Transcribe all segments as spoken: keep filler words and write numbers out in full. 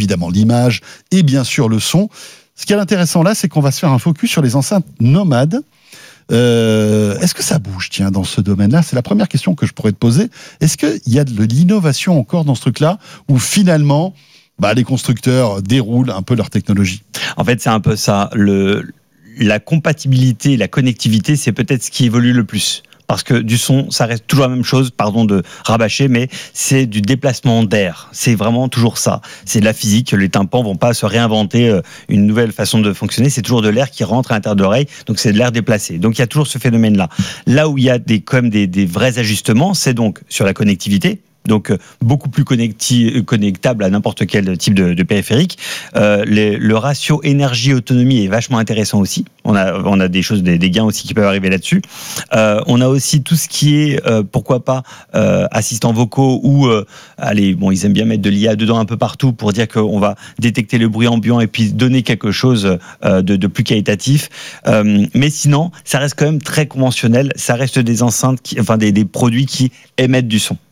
évidemment l'image et bien sûr le son. Ce qui est intéressant là, c'est qu'on va se faire un focus sur les enceintes nomades. Euh, est-ce que ça bouge, tiens, dans ce domaine-là ? C'est la première question que je pourrais te poser. Est-ce qu'il y a de l'innovation encore dans ce truc-là, où finalement, bah, les constructeurs déroulent un peu leur technologie ? En fait, c'est un peu ça. Le, la compatibilité, la connectivité, c'est peut-être ce qui évolue le plus. Parce que du son, ça reste toujours la même chose, pardon de rabâcher, mais c'est du déplacement d'air. C'est vraiment toujours ça. C'est de la physique. Les tympans vont pas se réinventer une nouvelle façon de fonctionner. C'est toujours de l'air qui rentre à l'intérieur de l'oreille. Donc c'est de l'air déplacé. Donc il y a toujours ce phénomène-là. Là où il y a des, quand même des, des vrais ajustements, c'est donc sur la connectivité. Donc beaucoup plus connecti- connectable à n'importe quel type de, de périphérique. Euh, les, le ratio énergie-autonomie est vachement intéressant aussi. On a, on a des choses, des, des gains aussi qui peuvent arriver là-dessus. Euh, on a aussi tout ce qui est, euh, pourquoi pas, euh, assistants vocaux ou, euh, allez, bon, ils aiment bien mettre de l'I A dedans un peu partout pour dire qu'on va détecter le bruit ambiant et puis donner quelque chose euh, de, de plus qualitatif. Euh, mais sinon, ça reste quand même très conventionnel. Ça reste des enceintes, qui, enfin des, des produits qui émettent du son.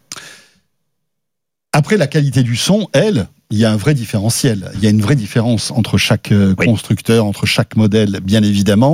Après, la qualité du son, elle, il y a un vrai différentiel. Il y a une vraie différence entre chaque euh, oui. constructeur, entre chaque modèle, bien évidemment.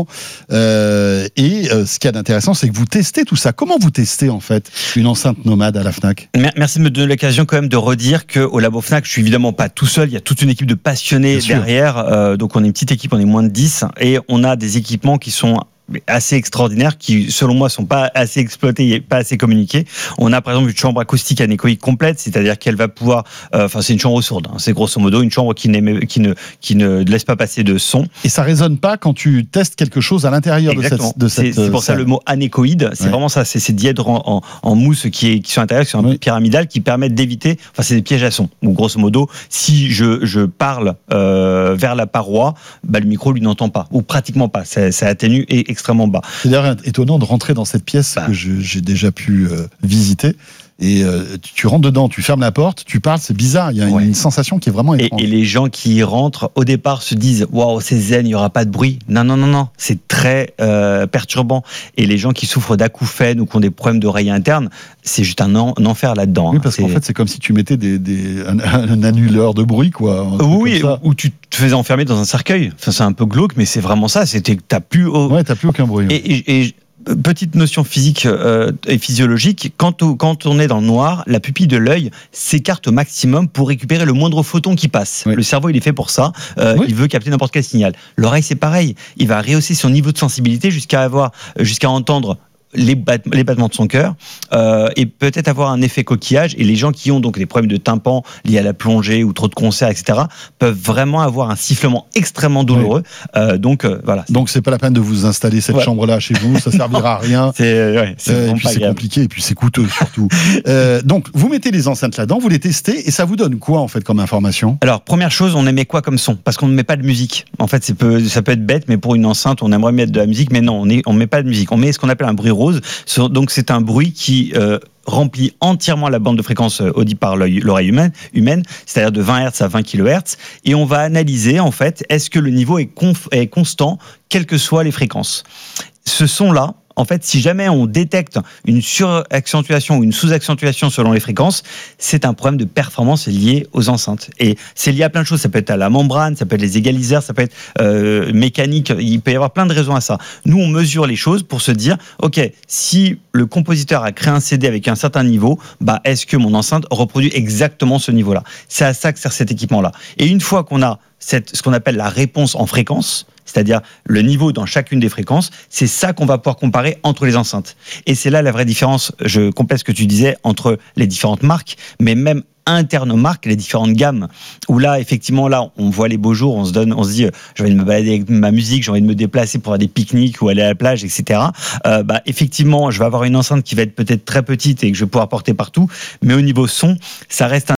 Euh, et euh, ce qu'il y a d'intéressant, c'est que vous testez tout ça. Comment vous testez, en fait, une enceinte nomade à la Fnac ? Merci de me donner l'occasion quand même de redire qu'au Labo Fnac, je suis évidemment pas tout seul. Il y a toute une équipe de passionnés bien derrière. Euh, donc, on est une petite équipe, on est moins de dix. Et on a des équipements qui sont assez extraordinaires, qui selon moi sont pas assez exploités et pas assez communiqués. On a par exemple une chambre acoustique anéchoïque complète, c'est-à-dire qu'elle va pouvoir, enfin euh, c'est une chambre sourde, hein, c'est grosso modo une chambre qui, qui, ne, qui ne laisse pas passer de son. Et ça résonne pas quand tu testes quelque chose à l'intérieur Exactement. de cette, de cette c'est, c'est pour ça le mot anéchoïde, c'est ouais. vraiment ça, c'est ces dièdres en, en, en mousse qui, est, qui sont à l'intérieur, qui sont un oui. peu pyramidales, qui permettent d'éviter, enfin c'est des pièges à son. Donc grosso modo, si je, je parle euh, vers la paroi, bah, le micro lui n'entend pas, ou pratiquement pas, ça, ça atténue et extrêmement bas. C'est d'ailleurs étonnant de rentrer dans cette pièce bah. que je, j'ai déjà pu euh, visiter. Et euh, tu, tu rentres dedans, tu fermes la porte, tu parles, c'est bizarre. Il y a ouais. une sensation qui est vraiment étrange. Et, et les gens qui y rentrent, au départ, se disent « Waouh, c'est zen, il n'y aura pas de bruit. » Non, non, non, non, c'est très euh, perturbant. Et les gens qui souffrent d'acouphènes ou qui ont des problèmes d'oreille interne, c'est juste un, en, un enfer là-dedans. Oui, parce c'est... qu'en fait, c'est comme si tu mettais des, des, un, un annuleur de bruit, quoi. Oui, ou tu te faisais enfermer dans un cercueil. Enfin, c'est un peu glauque, mais c'est vraiment ça. C'était, t'as plus, au... ouais, t'as plus aucun bruit. Et, et, et petite notion physique euh, et physiologique, quand on, quand on est dans le noir, la pupille de l'œil s'écarte au maximum pour récupérer le moindre photon qui passe. Oui. Le cerveau, il est fait pour ça. Euh, oui. Il veut capter n'importe quel signal. L'oreille, c'est pareil. Il va rehausser son niveau de sensibilité jusqu'à avoir, jusqu'à entendre les, bat- les battements de son cœur euh, et peut-être avoir un effet coquillage. Et les gens qui ont donc des problèmes de tympan liés à la plongée ou trop de concerts, et cetera, peuvent vraiment avoir un sifflement extrêmement douloureux. Oui. Euh, donc euh, voilà. Donc c'est pas la peine de vous installer cette ouais. chambre-là chez vous, ça servira à rien. C'est, ouais, c'est euh, et puis c'est grave. compliqué et puis c'est coûteux surtout. euh, donc vous mettez les enceintes là-dedans, vous les testez et ça vous donne quoi en fait comme information ? Alors première chose, on aimait quoi comme son ? Parce qu'on ne met pas de musique. En fait, c'est peu, ça peut être bête, mais pour une enceinte, on aimerait mettre de la musique, mais non, on ne on met pas de musique. On met ce qu'on appelle un bruit rose. Donc c'est un bruit qui euh, remplit entièrement la bande de fréquence audible par l'œil, l'oreille humaine, humaine, c'est-à-dire de vingt hertz à vingt kilohertz, et on va analyser en fait est-ce que le niveau est, conf- est constant, quelles que soient les fréquences. Ce son-là, en fait, si jamais on détecte une suraccentuation ou une sous-accentuation selon les fréquences, c'est un problème de performance lié aux enceintes. Et c'est lié à plein de choses. Ça peut être à la membrane, ça peut être les égaliseurs, ça peut être euh, mécanique. Il peut y avoir plein de raisons à ça. Nous, on mesure les choses pour se dire, OK, si le compositeur a créé un C D avec un certain niveau, bah, est-ce que mon enceinte reproduit exactement ce niveau-là ? C'est à ça que sert cet équipement-là. Et une fois qu'on a cette, ce qu'on appelle la réponse en fréquence, c'est-à-dire le niveau dans chacune des fréquences, c'est ça qu'on va pouvoir comparer entre les enceintes. Et c'est là la vraie différence, je complète ce que tu disais, entre les différentes marques, mais même interne aux marques, les différentes gammes, où là, effectivement, là, on voit les beaux jours, on se donne, on se dit, j'ai envie de me balader avec ma musique, j'ai envie de me déplacer pour avoir des pique-niques ou aller à la plage, et cetera. Euh, bah, effectivement, je vais avoir une enceinte qui va être peut-être très petite et que je vais pouvoir porter partout, mais au niveau son, ça reste un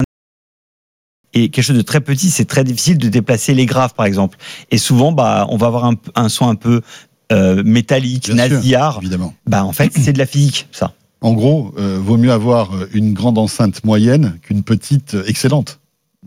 et quelque chose de très petit, c'est très difficile de déplacer les graves, par exemple. Et souvent, bah, on va avoir un, un son un peu euh, métallique, Bien nasillard. Sûr, évidemment. Bah, en fait, c'est de la physique, ça. En gros, euh, vaut mieux avoir une grande enceinte moyenne qu'une petite excellente.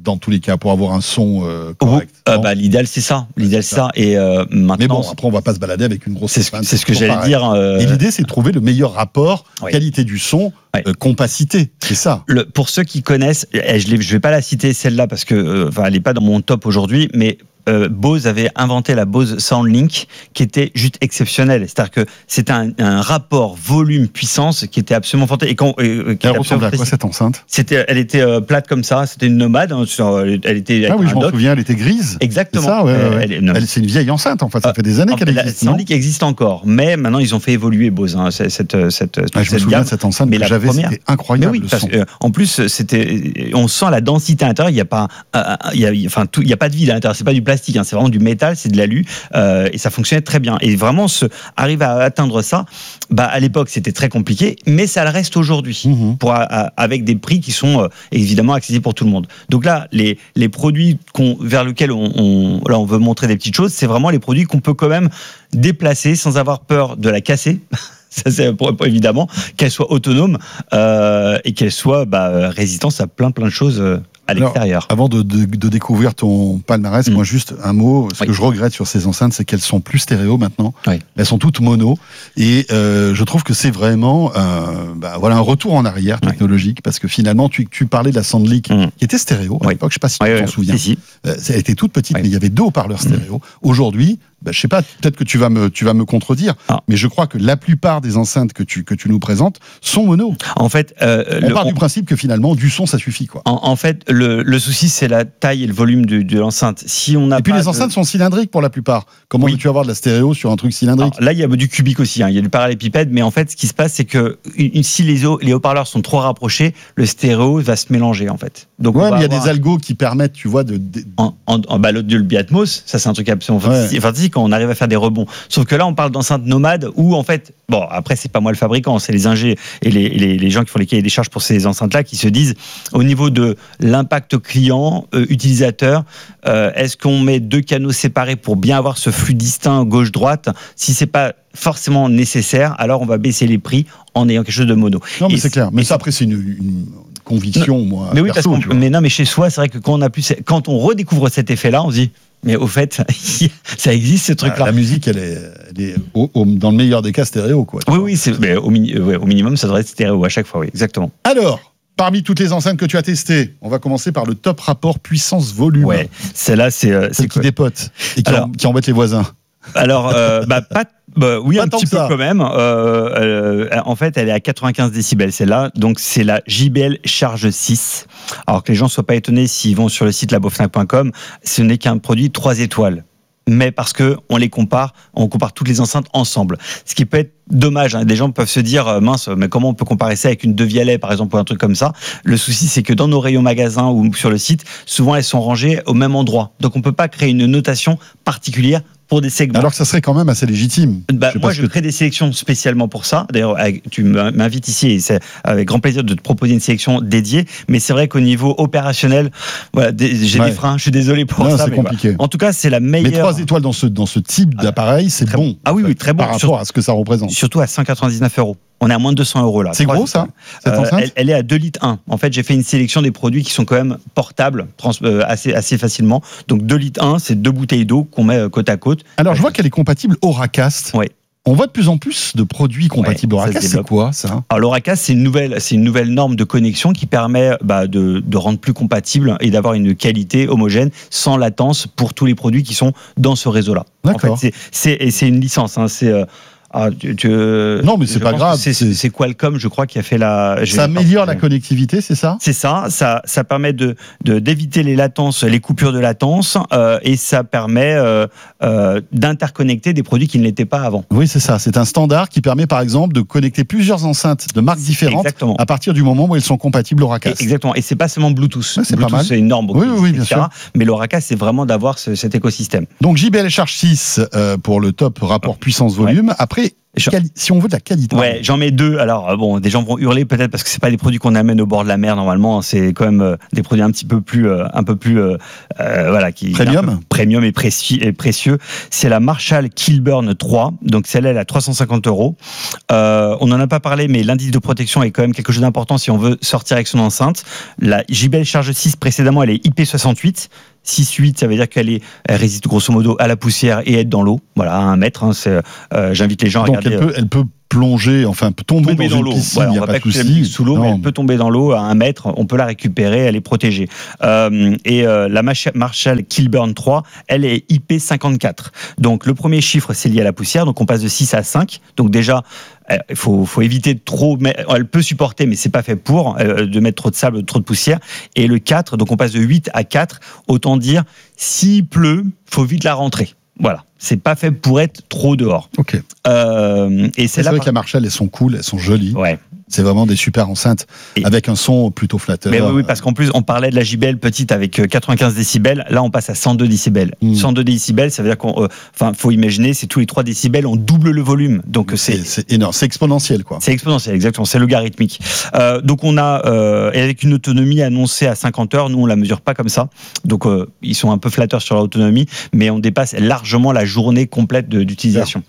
dans tous les cas, pour avoir un son euh, correct. Euh, bah, l'idéal, c'est ça. L'idéal, c'est ça. Et euh, maintenant, mais bon, après, on va pas se balader avec une grosse. C'est ce, c'est ce que j'allais dire. Euh... Et l'idée, c'est de trouver le meilleur rapport oui. qualité du son, oui. euh, compacité. C'est ça. Le, pour ceux qui connaissent, et je ne vais pas la citer celle-là parce que, euh, enfin, elle n'est pas dans mon top aujourd'hui, mais Euh, Bose avait inventé la Bose SoundLink qui était juste exceptionnelle. C'est-à-dire que c'était un, un rapport volume-puissance qui était absolument fantastique. Et quand, euh, elle ressemblait à quoi cette enceinte? C'était, elle était euh, plate comme ça. C'était une nomade. Hein, sur, elle était. Ah oui, je m'en dock. souviens. Elle était grise. Exactement. C'est ça, ouais, elle, ouais. Elle, elle, elle, c'est une vieille enceinte. En fait, ça euh, fait des années qu'elle fait, existe. La SoundLink existe encore, mais maintenant ils ont fait évoluer Bose. Hein, cette, cette, cette, ah, je me souviens gamme. de cette enceinte mais que j'avais. Première, c'était incroyable. Mais oui, parce que, euh, en plus, c'était. On sent la densité à l'intérieur. Il y a pas. Euh, il y a, enfin, tout. Il y a pas de vide à l'intérieur. C'est pas du plastique. Hein, c'est vraiment du métal, c'est de l'alu, euh, et ça fonctionnait très bien. Et vraiment, se, arriver à atteindre ça, bah, à l'époque, c'était très compliqué, mais ça le reste aujourd'hui, mmh. pour, à, avec des prix qui sont euh, évidemment accessibles pour tout le monde. Donc là, les, les produits qu'on, vers lesquels on, on, là, on veut montrer des petites choses, c'est vraiment les produits qu'on peut quand même déplacer sans avoir peur de la casser. Ça, c'est pour, pour, évidemment, qu'elle soit autonome euh, et qu'elle soit bah, résistante à plein plein de choses euh, à l'extérieur. Alors, avant de, de, de découvrir ton palmarès, mmh. moi juste un mot, ce oui. que je regrette sur ces enceintes, c'est qu'elles sont plus stéréo maintenant. Oui. Elles sont toutes mono, et euh, je trouve que c'est vraiment euh, bah, voilà, un retour en arrière technologique, oui. parce que finalement, tu, tu parlais de la SoundLink mmh. qui était stéréo à oui. l'époque, je ne sais pas si oui, tu t'en oui, souviens. Si, si. Euh, elle était toute petite, oui. mais il y avait deux haut-parleurs stéréo. Mmh. Aujourd'hui, bah, je sais pas, peut-être que tu vas me, tu vas me contredire, ah. mais je crois que la plupart des enceintes que tu, que tu nous présentes sont mono. En fait, euh, on le, part on... du principe que finalement, du son, ça suffit, quoi. En, en fait, le, le souci, c'est la taille et le volume de, de l'enceinte. Si on a et puis pas les de... enceintes sont cylindriques pour la plupart. Comment oui. veux-tu avoir de la stéréo sur un truc cylindrique? Alors, là, il y a du cubique aussi, hein. Il y a du parallélépipède, mais en fait, ce qui se passe, c'est que une, si les, les haut-parleurs sont trop rapprochés, le stéréo va se mélanger, en fait. Donc, ouais, mais il y a avoir... des algos qui permettent, tu vois, de. de... En, en, en bah, le Dolby Atmos, ça, c'est un truc absolument ouais. fantastique quand on arrive à faire des rebonds. Sauf que là, on parle d'enceintes nomades où, en fait, bon, après, c'est pas moi le fabricant, c'est les ingés et les, les, les gens qui font les cahiers des charges pour ces enceintes-là qui se disent, au niveau de l'impact client, euh, utilisateur, euh, est-ce qu'on met deux canaux séparés pour bien avoir ce flux distinct gauche-droite? Si c'est pas forcément nécessaire, alors on va baisser les prix en ayant quelque chose de mono. Non, mais et c'est clair. Mais ça, après, c'est une, une conviction, non, moi. Mais oui, perso, parce qu'on, mais non, mais chez soi, c'est vrai que quand on a plus, quand on redécouvre cet effet-là, on se dit, mais au fait, ça existe ce truc-là. La musique, elle est, elle est au, au, dans le meilleur des cas stéréo, quoi. Oui, oui, c'est, mais au, mini, ouais, au minimum, ça devrait être stéréo à chaque fois, oui, exactement. Alors, parmi toutes les enceintes que tu as testées, on va commencer par le top rapport puissance-volume. Ouais, celle-là, c'est euh, celle qui dépote et qui, Alors, en, qui embête les voisins. Alors, euh, bah, pas, bah, oui, pas un petit peu ça. quand même. Euh, euh, en fait, elle est à quatre-vingt-quinze décibels, celle-là. Donc, c'est la J B L Charge six. Alors que les gens ne soient pas étonnés s'ils vont sur le site labofnac point com, ce n'est qu'un produit trois étoiles. Mais parce que on les compare, on compare toutes les enceintes ensemble. Ce qui peut être dommage, hein. Des gens peuvent se dire mince, mais comment on peut comparer ça avec une De Vialet par exemple ou un truc comme ça? Le souci, c'est que dans nos rayons magasins ou sur le site, souvent elles sont rangées au même endroit. Donc on peut pas créer une notation particulière pour des segments. Alors que ça serait quand même assez légitime. Bah, je moi, je que... crée des sélections spécialement pour ça. D'ailleurs, tu m'invites ici et c'est avec grand plaisir de te proposer une sélection dédiée. Mais c'est vrai qu'au niveau opérationnel, voilà, j'ai ouais. des freins. Je suis désolé pour non, ça. C'est compliqué. Voilà. En tout cas, c'est la meilleure. Mais trois étoiles dans ce, dans ce type d'appareil, c'est très bon. Ah oui, oui, très bon. Par rapport Sur... à ce que ça représente. Surtout à cent quatre-vingt-dix-neuf euros. On est à moins de deux cents euros là. C'est gros ça cette euh, elle, elle est à deux litres un. En fait, j'ai fait une sélection des produits qui sont quand même portables trans, euh, assez, assez facilement. Donc deux litres un, c'est deux bouteilles d'eau qu'on met côte à côte. Alors je vois qu'elle est compatible Auracast. Oui. On voit de plus en plus de produits compatibles ouais, Auracast. C'est quoi ça? Alors l'Auracast, c'est une nouvelle, c'est une nouvelle norme de connexion qui permet bah, de, de rendre plus compatible et d'avoir une qualité homogène sans latence pour tous les produits qui sont dans ce réseau-là. D'accord. En fait, c'est, c'est, et c'est une licence. Hein, c'est euh, Ah, tu, tu, non, mais c'est pas grave. C'est, c'est... c'est Qualcomm, je crois, qui a fait la. Ça améliore la connectivité, c'est ça? C'est ça. Ça, ça permet de, de d'éviter les latences, les coupures de latence, euh, et ça permet euh, euh, d'interconnecter des produits qui ne l'étaient pas avant. Oui, c'est ça. C'est un standard qui permet, par exemple, de connecter plusieurs enceintes de marques différentes. Exactement. À partir du moment où elles sont compatibles Auracast. Exactement. Et c'est pas seulement Bluetooth. Ouais, c'est Bluetooth, pas mal. C'est une norme. Oui, oui, oui, bien sûr. Mais l'Auracast, c'est vraiment d'avoir ce, cet écosystème. Donc J B L Charge six euh, pour le top rapport puissance-volume. Ouais. Après, après, J'en- quali- si on veut de la qualité. Ouais, j'en mets deux. Alors euh, bon, des gens vont hurler peut-être parce que c'est pas des produits qu'on amène au bord de la mer normalement. C'est quand même euh, des produits un petit peu plus, euh, un peu plus, euh, euh, voilà, qui Premium. un peu premium et précieux. Et précieux. C'est la Marshall Kilburn trois. Donc celle-là, elle est à trois cent cinquante euros. Euh, on n'en a pas parlé, mais l'indice de protection est quand même quelque chose d'important si on veut sortir avec son enceinte. La J B L Charge six précédemment, elle est I P soixante-huit. six huit, ça veut dire qu'elle est, elle résiste grosso modo à la poussière et être dans l'eau. Voilà, à un mètre. Hein, c'est, euh, j'invite les gens à Donc regarder. elle peut, elle peut plonger, enfin peut tomber, tomber dans, dans une l'eau. piscine, Voilà, il n'y on a va pas pas de écouter la souci. musique sous l'eau, mais Non. elle peut tomber dans l'eau à un mètre. On peut la récupérer, elle est protégée. Euh, et euh, la Marsh- Marshall Kilburn trois, elle est I P cinquante-quatre. Donc le premier chiffre, c'est lié à la poussière. Donc on passe de six à cinq. Donc déjà, il faut, faut éviter de trop. Elle peut supporter, mais c'est pas fait pour euh, de mettre trop de sable, trop de poussière. Et le quatre, donc on passe de huit à quatre. Autant dire, s'il pleut, faut vite la rentrer. Voilà, c'est pas fait pour être trop dehors. Ok. Euh, et C'est c'est là. vrai par- que la Marshall, elles sont cool, elles sont jolies. Ouais. C'est vraiment des super enceintes Et- avec un son plutôt flatteur. Mais oui, oui, parce qu'en plus, on parlait de la J B L petite avec euh, quatre-vingt-quinze décibels. Là, on passe à cent deux décibels. Mm. cent deux décibels, ça veut dire qu'on, euh, enfin, faut imaginer, c'est tous les trois décibels, on double le volume. Donc, c'est, c'est, c'est énorme, c'est exponentiel quoi. c'est exponentiel, exactement, c'est logarithmique. Euh, donc on a, euh, et avec une autonomie annoncée à cinquante heures, nous on la mesure pas comme ça. Donc euh, ils sont un peu flatteurs sur l'autonomie, mais on dépasse largement la journée complète de- d'utilisation.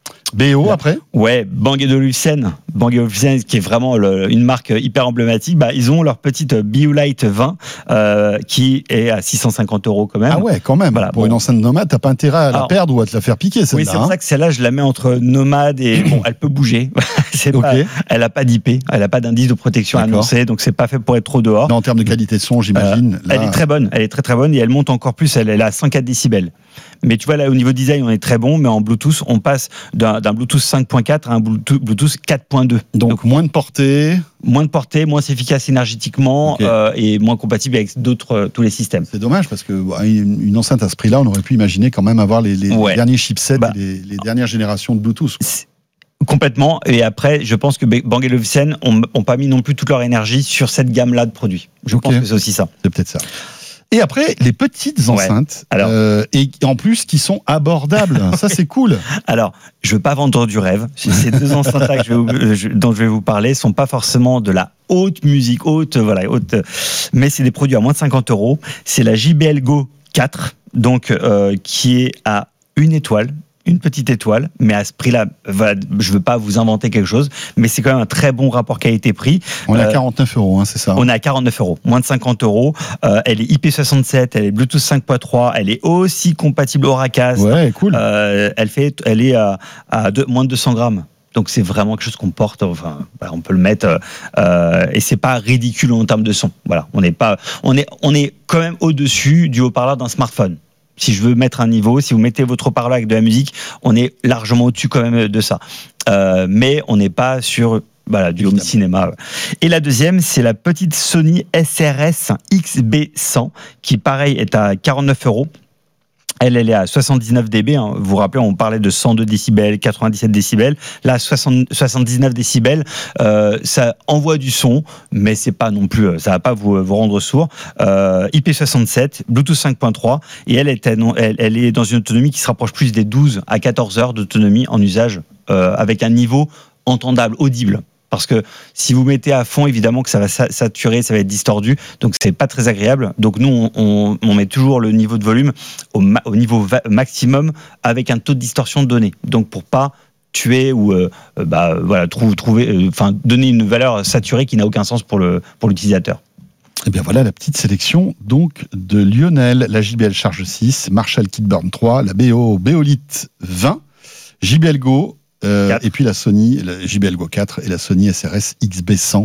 B O après. Ouais, Bang et Olufsen, Bang et Olufsen qui est vraiment le- une marque hyper emblématique, bah, ils ont leur petite BioLite vingt euh, qui est à six cent cinquante euros quand même. Ah ouais, quand même. Voilà, Pour bon. une enceinte nomade, t'as pas intérêt à la Alors, perdre ou à te la faire piquer Oui, celle-là. c'est pour hein. ça que celle-là, je la mets entre nomade et bon, elle peut bouger. c'est Ok. pas, elle a pas d'I P, elle a pas d'indice de protection D'accord. annoncé, donc c'est pas fait pour être trop dehors. Mais en termes de qualité de son, j'imagine. Euh, Elle est très bonne, elle est très très bonne et elle monte encore plus, elle est à cent quatre décibels. Mais tu vois là au niveau design on est très bon, mais en Bluetooth on passe d'un, d'un Bluetooth cinq point quatre à un Bluetooth, Bluetooth quatre point deux. Donc, Donc, moins de portée. moins de portée, moins efficace énergétiquement Ok. euh, et moins compatible avec d'autres euh, tous les systèmes. C'est dommage parce que bah, une une enceinte à ce prix-là, on aurait pu imaginer quand même avoir les, les- Ouais. les derniers chipsets, Bah. et les, les dernières générations de Bluetooth. quoi. C'est- Complètement. Et après, je pense que Bang et Olufsen n'ont pas mis non plus toute leur énergie sur cette gamme-là de produits. Je Ok. pense que c'est aussi ça. C'est peut-être ça. Et après, les petites enceintes, Alors. euh, et en plus qui sont abordables. Ça, c'est cool. Alors, je veux pas vendre du rêve. Ces deux enceintes-là que je vais vous- je- dont je vais vous parler sont pas forcément de la haute musique, haute, voilà, haute, mais c'est des produits à moins de cinquante euros. C'est la J B L Go quatre, donc euh, qui est à une étoile. Une petite étoile, mais à ce prix-là, voilà, je veux pas vous inventer quelque chose, mais c'est quand même un très bon rapport qualité-prix. On est à Euh, quarante-neuf euros, hein, c'est ça. On est à quarante-neuf euros, moins de cinquante euros. Euh, elle est I P soixante-sept, elle est Bluetooth cinq point trois, elle est aussi compatible Auracast. Ouais, cool. Euh, elle fait, elle est à, à deux- moins de deux cents grammes. Donc c'est vraiment quelque chose qu'on porte. Enfin, voilà, on peut le mettre euh, et c'est pas ridicule en termes de son. Voilà, on n'est pas, on est, on est quand même au-dessus du haut-parleur d'un smartphone. Si je veux mettre un niveau, si vous mettez votre haut-parleur avec de la musique, on est largement au-dessus quand même de ça. Euh, mais on n'est pas sur voilà, du home cinéma. Et la deuxième, c'est la petite Sony S R S X B cent qui, pareil, est à quarante-neuf euros. Elle, elle est à soixante-dix-neuf décibels. Hein. Vous vous rappelez, on parlait de cent deux décibels, quatre-vingt-dix-sept décibels. Là, soixante, soixante-dix-neuf décibels, euh, ça envoie du son, mais c'est pas non plus, ça va pas vous, vous rendre sourd. Euh, I P soixante-sept, Bluetooth cinq point trois, et elle est, elle, elle est dans une autonomie qui se rapproche plus des douze à quatorze heures d'autonomie en usage, euh, avec un niveau entendable, audible. Parce que si vous mettez à fond, évidemment que ça va saturer, ça va être distordu, donc c'est pas très agréable. Donc nous, on, on, on met toujours le niveau de volume au, ma, au niveau va, maximum avec un taux de distorsion donné. Donc pour pas tuer ou euh, bah, voilà, trouver, trouver, enfin, donner une valeur saturée qui n'a aucun sens pour le pour l'utilisateur. Et bien voilà la petite sélection donc de Lionel, la J B L Charge six, Marshall Kilburn trois, la B O BioLite vingt, J B L Go. Euh, et puis la Sony, la J B L Go quatre et la Sony S R S X B cent.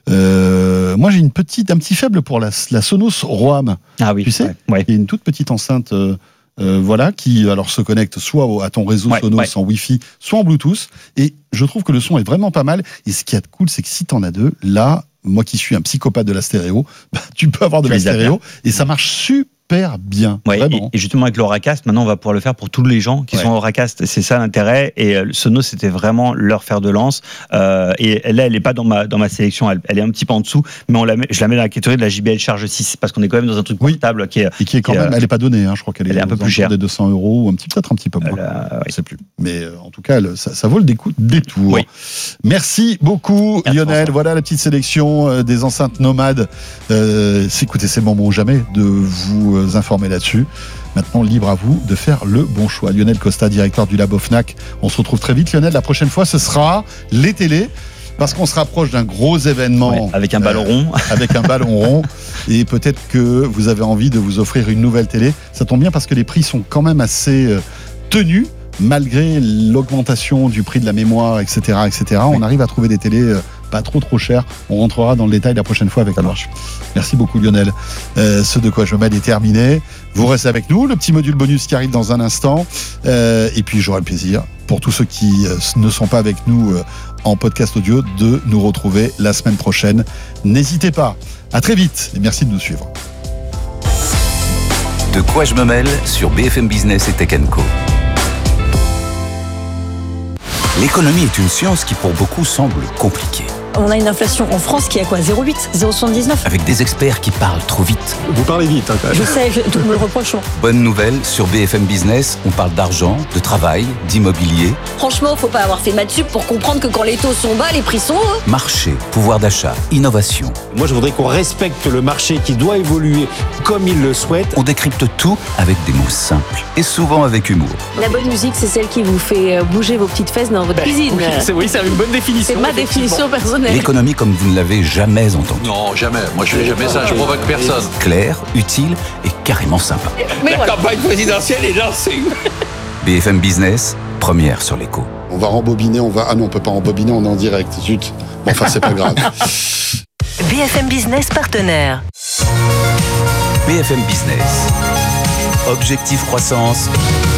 Euh, moi j'ai une petite, un petit faible pour la, la Sonos Roam. Ah oui, tu sais, ouais, ouais. il y a une toute petite enceinte, euh, euh, voilà, qui alors se connecte soit au, à ton réseau ouais, Sonos ouais. en Wi-Fi, soit en Bluetooth. Et je trouve que le son est vraiment pas mal. Et ce qui est cool, c'est que si t'en as deux, là, moi qui suis un psychopathe de la stéréo, bah, tu peux avoir de Tu la les as stéréo et ça marche super super bien. Ouais, vraiment. et, et justement avec l'Auracast, maintenant on va pouvoir le faire pour tous les gens qui Ouais. sont Auracast. C'est ça l'intérêt. Et euh, Sonos, c'était vraiment leur fer de lance. Euh, et là, elle n'est pas dans ma dans ma sélection. Elle, elle est un petit peu en dessous, mais on la met, je la mets dans la catégorie de la J B L Charge six parce qu'on est quand même dans un truc portable oui. qui est et qui est quand qui même, est, elle n'est pas donnée. Hein, je crois qu'elle est, elle est un peu plus chère, des deux cents euros ou un petit peut-être un petit peu moins. Euh, je ne sais plus. Mais euh, en tout cas, elle, ça, ça vaut le découp, détour. Oui. Merci beaucoup, Merci Lionel. François. Voilà la petite sélection euh, des enceintes nomades. Euh, écoutez, c'est le moment ou jamais de vous euh, informer là-dessus. Maintenant, libre à vous de faire le bon choix. Lionel Costa, directeur du Labo Fnac. On se retrouve très vite, Lionel. La prochaine fois, ce sera les télés. Parce qu'on se rapproche d'un gros événement. Ouais, avec un ballon euh, rond. Avec un ballon rond. Et peut-être que vous avez envie de vous offrir une nouvelle télé. Ça tombe bien parce que les prix sont quand même assez euh, tenus. Malgré l'augmentation du prix de la mémoire, et cetera, et cetera, oui. On arrive à trouver des télés euh, pas trop trop chères. On rentrera dans le détail la prochaine fois avec la marche. Merci beaucoup Lionel. Euh, ce de quoi je m'aide est terminé. Vous restez avec nous, le petit module bonus qui arrive dans un instant. Euh, et puis j'aurai le plaisir, pour tous ceux qui euh, ne sont pas avec nous euh, en podcast audio, de nous retrouver la semaine prochaine. N'hésitez pas. À très vite et merci de nous suivre. De quoi je me mêle sur B F M Business et Tech and Co. L'économie est une science qui pour beaucoup semble compliquée. On a une inflation en France qui est à quoi zéro virgule huit, zéro virgule soixante-dix-neuf. Avec des experts qui parlent trop vite. Vous parlez vite, hein, quand même. Je sais, je, tout me le reproche. Bonne nouvelle, sur B F M Business, on parle d'argent, de travail, d'immobilier. Franchement, faut pas avoir fait maths sup pour comprendre que quand les taux sont bas, les prix sont hauts. Marché, pouvoir d'achat, innovation. Moi, je voudrais qu'on respecte le marché qui doit évoluer comme il le souhaite. On décrypte tout avec des mots simples et souvent avec humour. La bonne musique, c'est celle qui vous fait bouger vos petites fesses dans votre Ben, cuisine. Oui, c'est, oui, c'est une bonne définition. C'est ma définition personnelle. L'économie comme vous ne l'avez jamais entendue. Non, jamais. Moi, je fais jamais ça. Je provoque personne. Claire, utile et carrément sympa. Mais La voilà. campagne présidentielle est lancée. B F M Business, première sur l'écho. On va rembobiner, on va... Ah non, on peut pas rembobiner, on est en direct. Zut. Bon, enfin, c'est pas grave. B F M Business partenaire. B F M Business. Objectif croissance.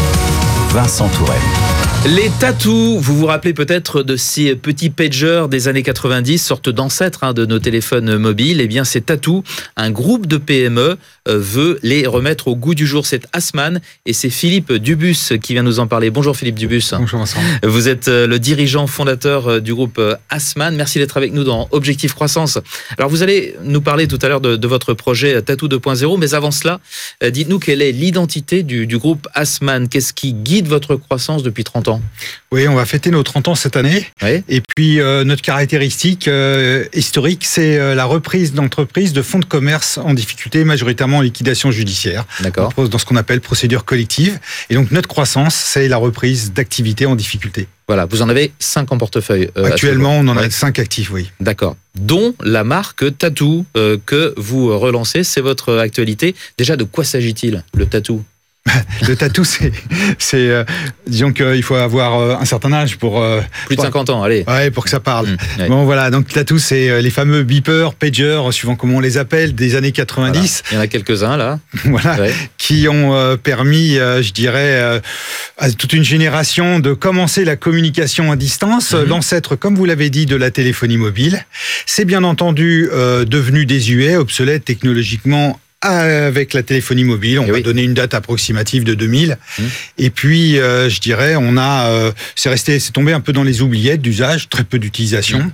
Vincent Touraine. Les tatous, vous vous rappelez peut-être de ces petits pagers des années quatre-vingt-dix, sorte d'ancêtres hein, de nos téléphones mobiles. Eh bien, ces tatous, un groupe de P M E euh, veut les remettre au goût du jour. C'est Assmann et c'est Philippe Dubus qui vient nous en parler. Bonjour Philippe Dubus. Bonjour Vincent. Vous êtes euh, le dirigeant fondateur euh, du groupe euh, Assmann. Merci d'être avec nous dans Objectif Croissance. Alors, vous allez nous parler tout à l'heure de, de votre projet euh, Tatou deux point zéro, mais avant cela, euh, dites-nous quelle est l'identité du, du groupe Assmann. Qu'est-ce qui guide votre croissance depuis trente ans ? Oui, on va fêter nos trente ans cette année. Oui. Et puis, euh, notre caractéristique euh, historique, c'est euh, la reprise d'entreprises de fonds de commerce en difficulté, majoritairement en liquidation judiciaire. D'accord. Dans ce qu'on appelle procédure collective. Et donc, notre croissance, c'est la reprise d'activités en difficulté. Voilà, vous en avez cinq en portefeuille. euh, Actuellement, on en a Ouais. cinq actifs, oui. D'accord. Dont la marque Tatou euh, que vous relancez, c'est votre actualité. Déjà, de quoi s'agit-il, le tatou ? Le tatou, c'est, c'est euh, disons qu'il faut avoir euh, un certain âge pour euh, Plus de pour- cinquante ans, allez. Ouais, pour que ça parle. Mmh, ouais. Bon, voilà. Donc, le tatou, c'est euh, les fameux beepers, pagers, suivant comment on les appelle, des années quatre-vingt-dix. Il y en a quelques-uns, là. Voilà. Ouais. Qui ont euh, permis, euh, je dirais, euh, à toute une génération de commencer la communication à distance, Mhm. l'ancêtre, comme vous l'avez dit, de la téléphonie mobile. C'est bien entendu euh, devenu désuet, obsolète technologiquement avec la téléphonie mobile. On Eh va oui. donner une date approximative de deux mille. Mhm. Et puis, euh, je dirais, on a, euh, c'est resté, c'est tombé un peu dans les oubliettes d'usage, très peu d'utilisation. Mhm.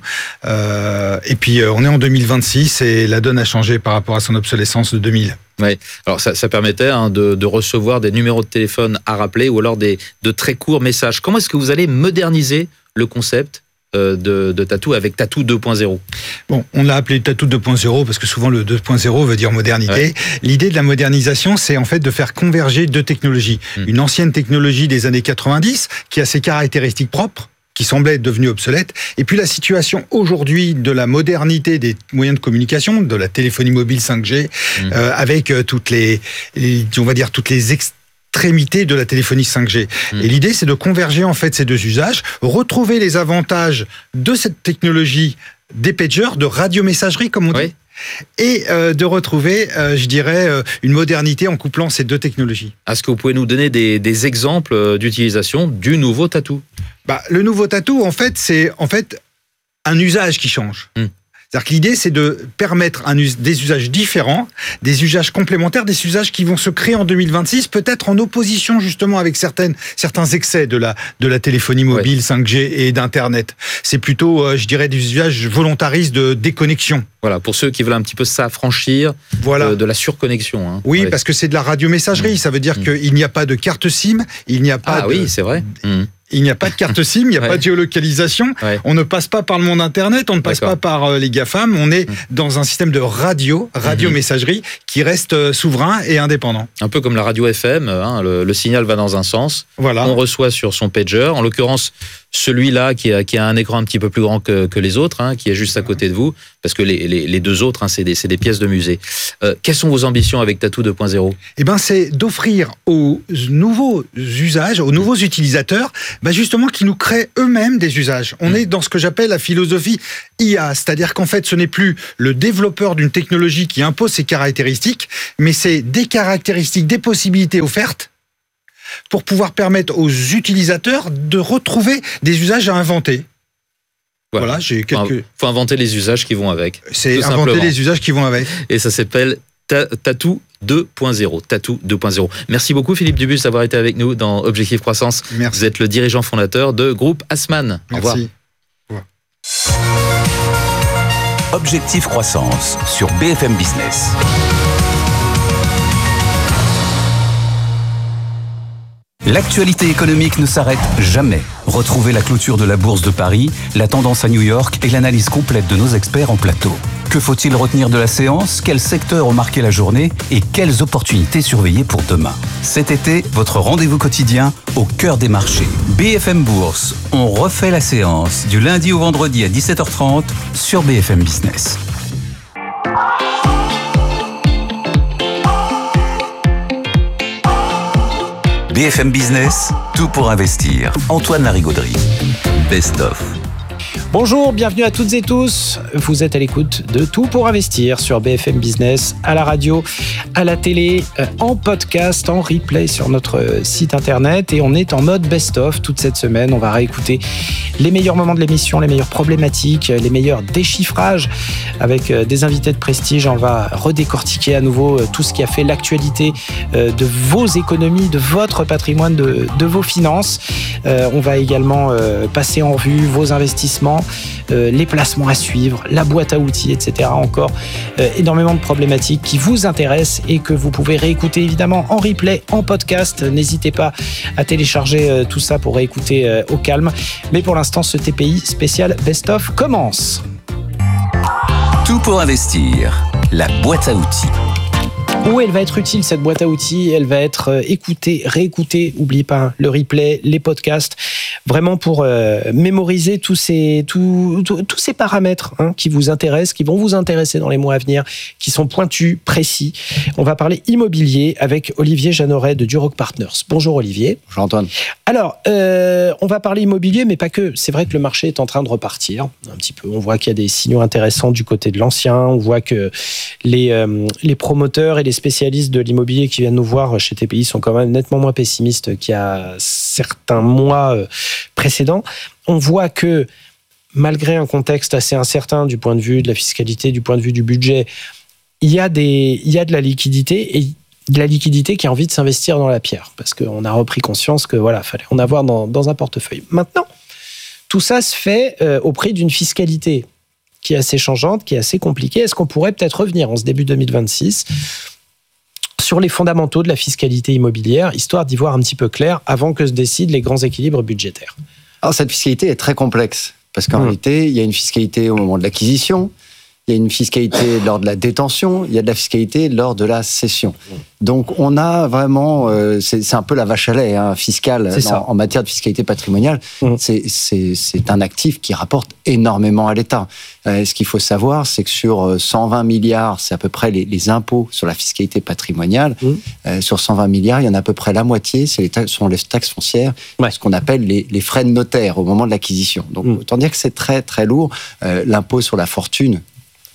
Euh, et puis, euh, on est en deux mille vingt-six et la donne a changé par rapport à son obsolescence de deux mille. Ouais. Alors, ça, ça permettait hein, de, de recevoir des numéros de téléphone à rappeler ou alors des, de très courts messages. Comment est-ce que vous allez moderniser le concept euh, de, de Tatou avec Tatou deux point zéro ? Bon, on l'a appelé Tatou deux point zéro parce que souvent le deux point zéro veut dire modernité. Ouais. L'idée de la modernisation, c'est en fait de faire converger deux technologies. Mm. Une ancienne technologie des années quatre-vingt-dix qui a ses caractéristiques propres, qui semblait être devenue obsolète, et puis la situation aujourd'hui de la modernité des moyens de communication, de la téléphonie mobile cinq G, Mm. euh, avec euh, toutes les, les- on va dire toutes les extrémités de la téléphonie cinq G. Mm. Et l'idée, c'est de converger en fait ces deux usages, retrouver les avantages de cette technologie des pagers, de radiomessagerie comme on dit, Oui. et euh, de retrouver, euh, je dirais, euh, une modernité en couplant ces deux technologies. Est-ce que vous pouvez nous donner des, des exemples euh, d'utilisation du nouveau Tatou ? Bah, le nouveau tatou, en fait, c'est en fait un usage qui change. Mm. C'est-à-dire que l'idée, c'est de permettre un us- des usages différents, des usages complémentaires, des usages qui vont se créer en deux mille vingt-six, peut-être en opposition justement avec certaines, certains excès de la, de la téléphonie mobile, ouais. cinq G et d'Internet. C'est plutôt, euh, je dirais, des usages volontaristes de déconnexion. Voilà, pour ceux qui veulent un petit peu s'affranchir voilà. de, de la surconnexion. Hein, oui, avec... parce que c'est de la radiomessagerie. Mmh. Ça veut dire mmh. qu'il n'y a pas de carte SIM, il n'y a pas ah, de... oui, c'est vrai. Mmh. Il n'y a pas de carte SIM, il n'y a ouais. pas de géolocalisation. Ouais. On ne passe pas par le monde Internet, on ne passe D'accord. pas par euh, les GAFAM. On est mmh. dans un système de radio, radio-messagerie, qui reste euh, souverain et indépendant. Un peu comme la radio F M, hein, le, le signal va dans un sens. Voilà. On reçoit sur son pager. En l'occurrence, celui-là qui a, qui a un écran un petit peu plus grand que, que les autres, hein, qui est juste à côté de vous, parce que les, les, les deux autres, hein, c'est, des, c'est des pièces de musée. Euh, quelles sont vos ambitions avec Tatou deux point zéro ? Eh ben, c'est d'offrir aux nouveaux usages, aux nouveaux utilisateurs, ben justement, qui nous créent eux-mêmes des usages. On mmh. est dans ce que j'appelle la philosophie I A, c'est-à-dire qu'en fait, ce n'est plus le développeur d'une technologie qui impose ses caractéristiques, mais c'est des caractéristiques, des possibilités offertes pour pouvoir permettre aux utilisateurs de retrouver des usages à inventer. Voilà, voilà j'ai quelques... Il faut inventer les usages qui vont avec. C'est inventer simplement. les usages qui vont avec. Et ça s'appelle Tatou deux point zéro. Tatou deux point zéro. Merci beaucoup Philippe Dubus d'avoir été avec nous dans Objectif Croissance. Merci. Vous êtes le dirigeant fondateur de Groupe Assmann. Au revoir. Merci. Au revoir. Objectif Croissance sur B F M Business. L'actualité économique ne s'arrête jamais. Retrouvez la clôture de la Bourse de Paris, la tendance à New York et l'analyse complète de nos experts en plateau. Que faut-il retenir de la séance ? Quels secteurs ont marqué la journée ? Et quelles opportunités surveiller pour demain ? Cet été, votre rendez-vous quotidien au cœur des marchés. B F M Bourse, on refait la séance du lundi au vendredi à dix-sept heures trente sur B F M Business. B F M Business, tout pour investir. Antoine Larigauderie, Best of. Bonjour, bienvenue à toutes et tous. Vous êtes à l'écoute de Tout pour investir sur B F M Business, à la radio, à la télé, en podcast, en replay sur notre site internet. Et on est en mode best-of toute cette semaine. On va réécouter les meilleurs moments de l'émission, les meilleures problématiques, les meilleurs déchiffrages avec des invités de prestige. On va redécortiquer à nouveau tout ce qui a fait l'actualité de vos économies, de votre patrimoine, de, de vos finances. On va également passer en revue vos investissements, Euh, les placements à suivre, la boîte à outils, et cetera. Encore euh, énormément de problématiques qui vous intéressent et que vous pouvez réécouter évidemment en replay, en podcast. N'hésitez pas à télécharger euh, tout ça pour réécouter euh, au calme. Mais pour l'instant, ce T P I spécial Best of commence. Tout pour investir, la boîte à outils. Où elle va être utile, cette boîte à outils? Elle va être écoutée, réécoutée. N'oubliez pas le replay, les podcasts, vraiment pour euh, mémoriser tous ces, tous, tous, tous ces paramètres hein, qui vous intéressent, qui vont vous intéresser dans les mois à venir, qui sont pointus, précis. On va parler immobilier avec Olivier Jeanneret de Duroc Partners. Bonjour Olivier. Bonjour Antoine. Alors, euh, on va parler immobilier, mais pas que. C'est vrai que le marché est en train de repartir un petit peu. On voit qu'il y a des signaux intéressants du côté de l'ancien. On voit que les, euh, les promoteurs et les spécialistes de l'immobilier qui viennent nous voir chez T P I sont quand même nettement moins pessimistes qu'il y a certains mois précédents. On voit que malgré un contexte assez incertain du point de vue de la fiscalité, du point de vue du budget, il y a, des, il y a de la liquidité et de la liquidité qui a envie de s'investir dans la pierre parce qu'on a repris conscience que voilà, fallait en avoir dans, dans un portefeuille. Maintenant, tout ça se fait euh, au prix d'une fiscalité qui est assez changeante, qui est assez compliquée. Est-ce qu'on pourrait peut-être revenir en ce début deux mille vingt-six sur les fondamentaux de la fiscalité immobilière, histoire d'y voir un petit peu clair avant que se décident les grands équilibres budgétaires? Alors cette fiscalité est très complexe, parce qu'en Mmh. réalité, il y a une fiscalité au moment de l'acquisition, il y a une fiscalité lors de la détention, il y a de la fiscalité lors de la cession. Donc on a vraiment, euh, c'est, c'est un peu la vache à lait hein, fiscale C'est ça. en, en matière de fiscalité patrimoniale. Mmh. C'est, c'est, c'est un actif qui rapporte énormément à l'État. Euh, ce qu'il faut savoir, c'est que sur cent vingt milliards, c'est à peu près les, les impôts sur la fiscalité patrimoniale. Mmh. Euh, sur cent vingt milliards, il y en a à peu près la moitié, c'est les taxes, sont les taxes foncières, Ouais. ce qu'on appelle les, les frais de notaire au moment de l'acquisition. Donc Mmh. autant dire que c'est très très lourd. Euh, l'impôt sur la fortune,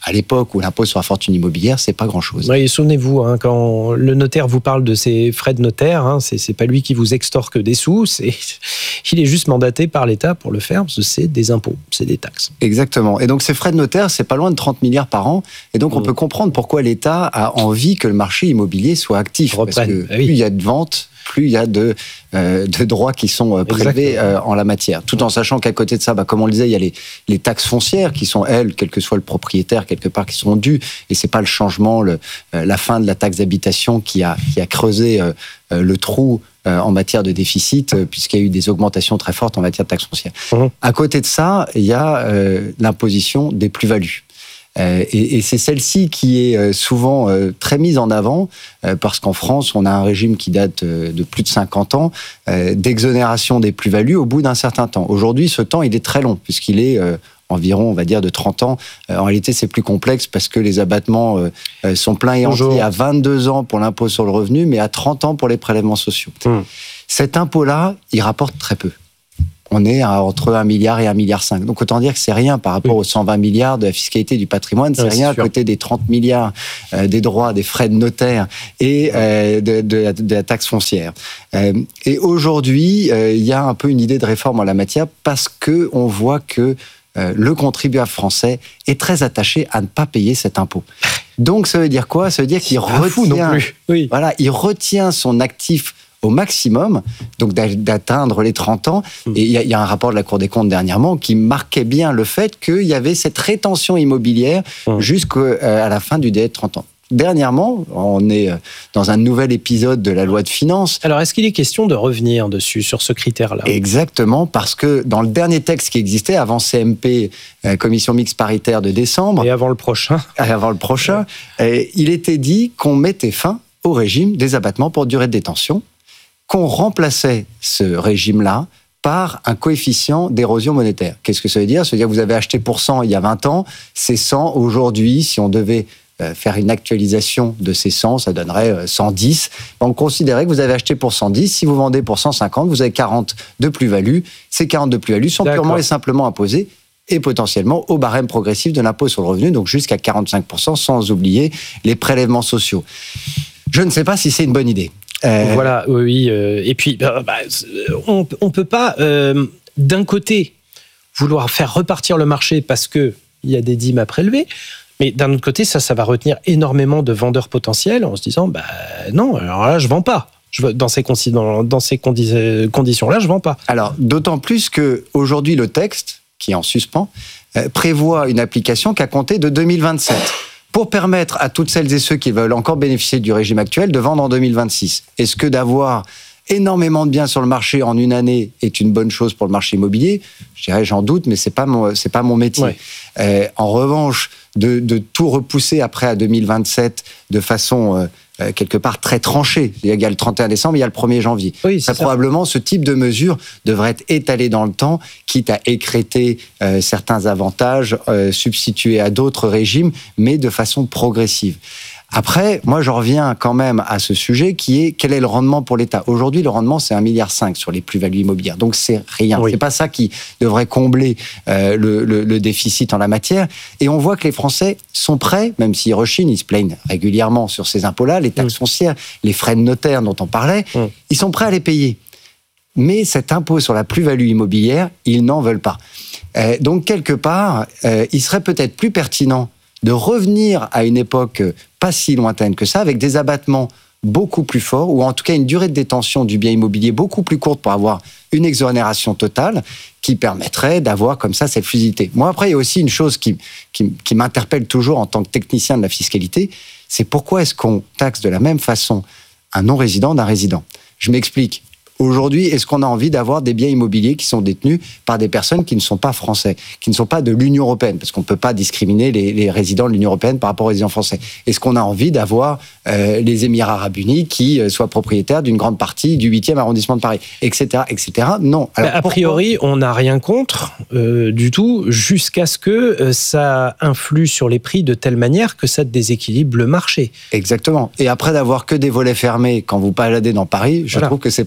à l'époque où l'impôt sur la fortune immobilière, c'est pas grand-chose. Oui, souvenez-vous, hein, quand le notaire vous parle de ses frais de notaire, hein, c'est, c'est pas lui qui vous extorque des sous, c'est, il est juste mandaté par l'État pour le faire, parce que c'est des impôts, c'est des taxes. Exactement. Et donc ces frais de notaire, c'est pas loin de trente milliards par an. Et donc on mmh. peut comprendre pourquoi l'État a envie que le marché immobilier soit actif. Reprenne. Parce que bah oui. plus il y a de ventes, plus il y a de, euh, de droits qui sont prélevés euh, en la matière. Tout en sachant qu'à côté de ça, bah, comme on le disait, il y a les, les taxes foncières qui sont, elles, quel que soit le propriétaire, quelque part, qui sont dues. Et c'est pas le changement, le, euh, la fin de la taxe d'habitation qui a, qui a creusé euh, euh, le trou euh, en matière de déficit, euh, puisqu'il y a eu des augmentations très fortes en matière de taxes foncières. Mmh. À côté de ça, il y a euh, l'imposition des plus-values. Euh, et, et c'est celle-ci qui est euh, souvent euh, très mise en avant, euh, parce qu'en France, on a un régime qui date euh, de plus de cinquante ans, euh, d'exonération des plus-values au bout d'un certain temps. Aujourd'hui, ce temps, il est très long, puisqu'il est euh, environ, on va dire, de trente ans. Euh, en réalité, c'est plus complexe parce que les abattements euh, sont pleins et entiers à vingt-deux ans pour l'impôt sur le revenu, mais à trente ans pour les prélèvements sociaux. Mmh. Cet impôt-là, il rapporte très peu. On est à entre un milliard et un milliard cinq. Donc autant dire que c'est rien par rapport oui. aux cent vingt milliards de la fiscalité du patrimoine, c'est ouais, rien c'est à côté des trente milliards euh, des droits, des frais de notaire et euh, de, de, la, de la taxe foncière. Euh, et aujourd'hui, il euh, y a un peu une idée de réforme en la matière parce que on voit que euh, le contribuable français est très attaché à ne pas payer cet impôt. Donc ça veut dire quoi ? Ça veut dire qu'il retient, oui. voilà, il retient son actif au maximum, donc d'atteindre les trente ans. Et il y, y a un rapport de la Cour des comptes dernièrement qui marquait bien le fait qu'il y avait cette rétention immobilière mmh. jusqu'à la fin du délai de trente ans. Dernièrement, on est dans un nouvel épisode de la loi de finances. Alors, est-ce qu'il est question de revenir dessus, sur ce critère-là ? Exactement, parce que dans le dernier texte qui existait, avant C M P, euh, Commission mixte paritaire de décembre... Et avant le prochain. Avant le prochain, euh, il était dit qu'on mettait fin au régime des abattements pour durée de détention, qu'on remplaçait ce régime-là par un coefficient d'érosion monétaire. Qu'est-ce que ça veut dire ? Ça veut dire que vous avez acheté pour cent il y a vingt ans, c'est cent aujourd'hui. Si on devait faire une actualisation de ces cent, ça donnerait cent dix. On considérait que vous avez acheté pour cent dix. Si vous vendez pour cent cinquante, vous avez quarante de plus-value. Ces quarante de plus-value sont D'accord. purement et simplement imposées et potentiellement au barème progressif de l'impôt sur le revenu, donc jusqu'à quarante-cinq pour cent, sans oublier les prélèvements sociaux. Je ne sais pas si c'est une bonne idée. Euh... Voilà, oui. Euh, et puis, bah, bah, on ne peut pas, euh, d'un côté, vouloir faire repartir le marché parce qu'il y a des dîmes à prélever, mais d'un autre côté, ça, ça va retenir énormément de vendeurs potentiels en se disant, bah non, alors là, je ne vends pas. Je, dans ces, dans, dans ces condi- conditions-là, je ne vends pas. Alors, d'autant plus qu'aujourd'hui, le texte, qui est en suspens, euh, prévoit une application qu'à compter de deux mille vingt-sept. Pour permettre à toutes celles et ceux qui veulent encore bénéficier du régime actuel de vendre en deux mille vingt-six. Est-ce que d'avoir énormément de biens sur le marché en une année est une bonne chose pour le marché immobilier ? Je dirais, j'en doute, mais c'est pas mon, c'est pas mon métier. Ouais. Euh, en revanche, de, de tout repousser après à deux mille vingt-sept de façon euh, euh, quelque part très tranchée. Il y a le trente et un décembre, il y a le premier janvier. Oui, c'est ça, ça. Probablement, ce type de mesure devrait être étalé dans le temps, quitte à écrêter euh, certains avantages, euh, substitués à d'autres régimes, mais de façon progressive. Après, moi, je reviens quand même à ce sujet qui est quel est le rendement pour l'État. Aujourd'hui, le rendement, c'est un virgule cinq milliard sur les plus-values immobilières. Donc, c'est rien. Oui. C'est pas ça qui devrait combler euh, le, le, le déficit en la matière. Et on voit que les Français sont prêts, même s'ils rechignent, ils se plaignent régulièrement sur ces impôts-là, les taxes mmh. foncières, les frais de notaire dont on parlait, mmh. ils sont prêts à les payer. Mais cet impôt sur la plus-value immobilière, ils n'en veulent pas. Euh, donc, quelque part, euh, il serait peut-être plus pertinent de revenir à une époque pas si lointaine que ça, avec des abattements beaucoup plus forts, ou en tout cas une durée de détention du bien immobilier beaucoup plus courte pour avoir une exonération totale qui permettrait d'avoir comme ça cette fluidité. Moi, après, il y a aussi une chose qui, qui, qui m'interpelle toujours en tant que technicien de la fiscalité, c'est pourquoi est-ce qu'on taxe de la même façon un non-résident d'un résident ? Je m'explique. Aujourd'hui, est-ce qu'on a envie d'avoir des biens immobiliers qui sont détenus par des personnes qui ne sont pas français, qui ne sont pas de l'Union européenne, parce qu'on ne peut pas discriminer les, les résidents de l'Union européenne par rapport aux résidents français. Est-ce qu'on a envie d'avoir euh, les Émirats arabes unis qui euh, soient propriétaires d'une grande partie du huitième arrondissement de Paris, et cetera, et cetera. Non. Alors, bah, a priori, on n'a rien contre euh, du tout, jusqu'à ce que euh, ça influe sur les prix de telle manière que ça déséquilibre le marché. Exactement. Et après d'avoir que des volets fermés quand vous baladez dans Paris, je voilà. trouve que c'est pas très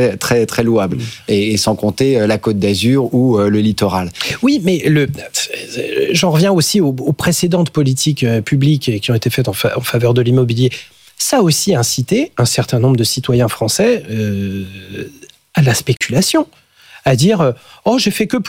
très, très, très louable. Et, et sans compter euh, la Côte d'Azur ou euh, le littoral. Oui, mais le, j'en reviens aussi aux, aux précédentes politiques publiques qui ont été faites en, fa- en faveur de l'immobilier. Ça a aussi incité un certain nombre de citoyens français euh, à la spéculation, à dire « Oh, j'ai fait que plus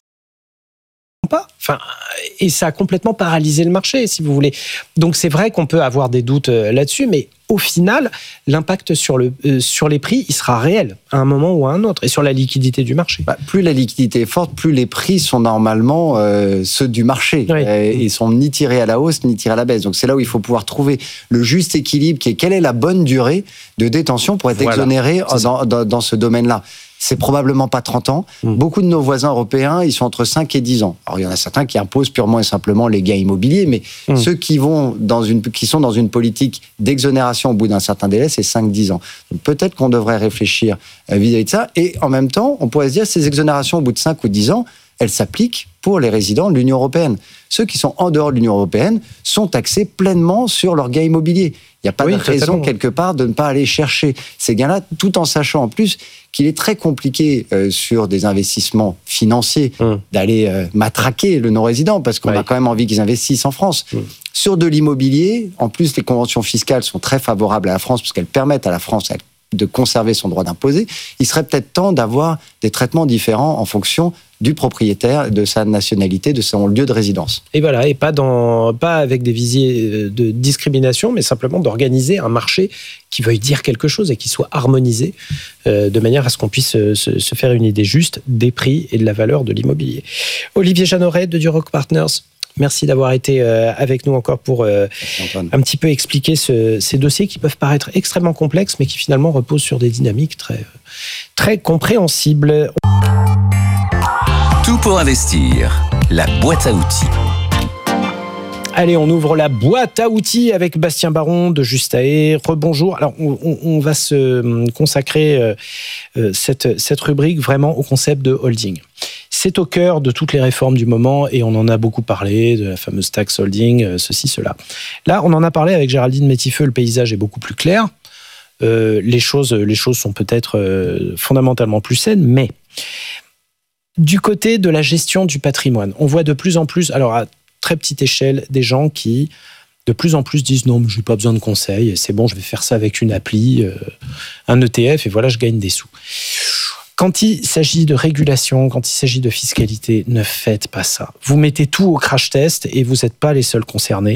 pas ». Enfin, et ça a complètement paralysé le marché, si vous voulez. Donc c'est vrai qu'on peut avoir des doutes là-dessus, mais au final, l'impact sur, le, euh, sur les prix, il sera réel à un moment ou à un autre, et sur la liquidité du marché. Bah, plus la liquidité est forte, plus les prix sont normalement euh, ceux du marché. Oui. Euh, ils sont ni tirés à la hausse, ni tirés à la baisse. Donc c'est là où il faut pouvoir trouver le juste équilibre, qui est quelle est la bonne durée de détention pour être Voilà. exonéré dans, dans, dans ce domaine-là. C'est probablement pas trente ans. Mmh. Beaucoup de nos voisins européens, ils sont entre cinq et dix ans. Alors, il y en a certains qui imposent purement et simplement les gains immobiliers, mais mmh. ceux qui vont dans une, qui sont dans une politique d'exonération au bout d'un certain délai, c'est cinq à dix ans. Donc, peut-être qu'on devrait réfléchir vis-à-vis de ça. Et en même temps, on pourrait se dire, ces exonérations au bout de cinq ou dix ans, elles s'appliquent pour les résidents de l'Union européenne. Ceux qui sont en dehors de l'Union européenne sont taxés pleinement sur leurs gains immobiliers. Il n'y a pas oui, de raison, totalement. quelque part, de ne pas aller chercher ces gains-là, tout en sachant en plus qu'il est très compliqué euh, sur des investissements financiers mmh. d'aller euh, matraquer le non-résident, parce qu'on oui. a quand même envie qu'ils investissent en France. Mmh. Sur de l'immobilier, en plus, les conventions fiscales sont très favorables à la France, parce qu'elles permettent à la France de conserver son droit d'imposer. Il serait peut-être temps d'avoir des traitements différents en fonction du propriétaire, de sa nationalité, de son lieu de résidence. Et voilà, et pas, dans, pas avec des visiers de discrimination, mais simplement d'organiser un marché qui veuille dire quelque chose et qui soit harmonisé euh, de manière à ce qu'on puisse se, se faire une idée juste des prix et de la valeur de l'immobilier. Olivier Jeanneret de Duroc Partners, merci d'avoir été euh, avec nous encore pour euh, un petit peu expliquer ce, ces dossiers qui peuvent paraître extrêmement complexes, mais qui finalement reposent sur des dynamiques très, très compréhensibles. Tout pour investir, la boîte à outils. Allez, on ouvre la boîte à outils avec Bastien Baron de Justae. Rebonjour. Alors, on, on va se consacrer euh, cette, cette rubrique vraiment au concept de holding. C'est au cœur de toutes les réformes du moment et on en a beaucoup parlé, de la fameuse tax holding, euh, ceci, cela. Là, on en a parlé avec Géraldine Métifeux, le paysage est beaucoup plus clair. Euh, les choses, les choses sont peut-être euh, fondamentalement plus saines, mais du côté de la gestion du patrimoine, on voit de plus en plus, alors à très petite échelle, des gens qui de plus en plus disent non, mais je n'ai pas besoin de conseils, c'est bon, je vais faire ça avec une appli, euh, un E T F, et voilà, je gagne des sous. Quand il s'agit de régulation, quand il s'agit de fiscalité, ne faites pas ça. Vous mettez tout au crash test et vous n'êtes pas les seuls concernés.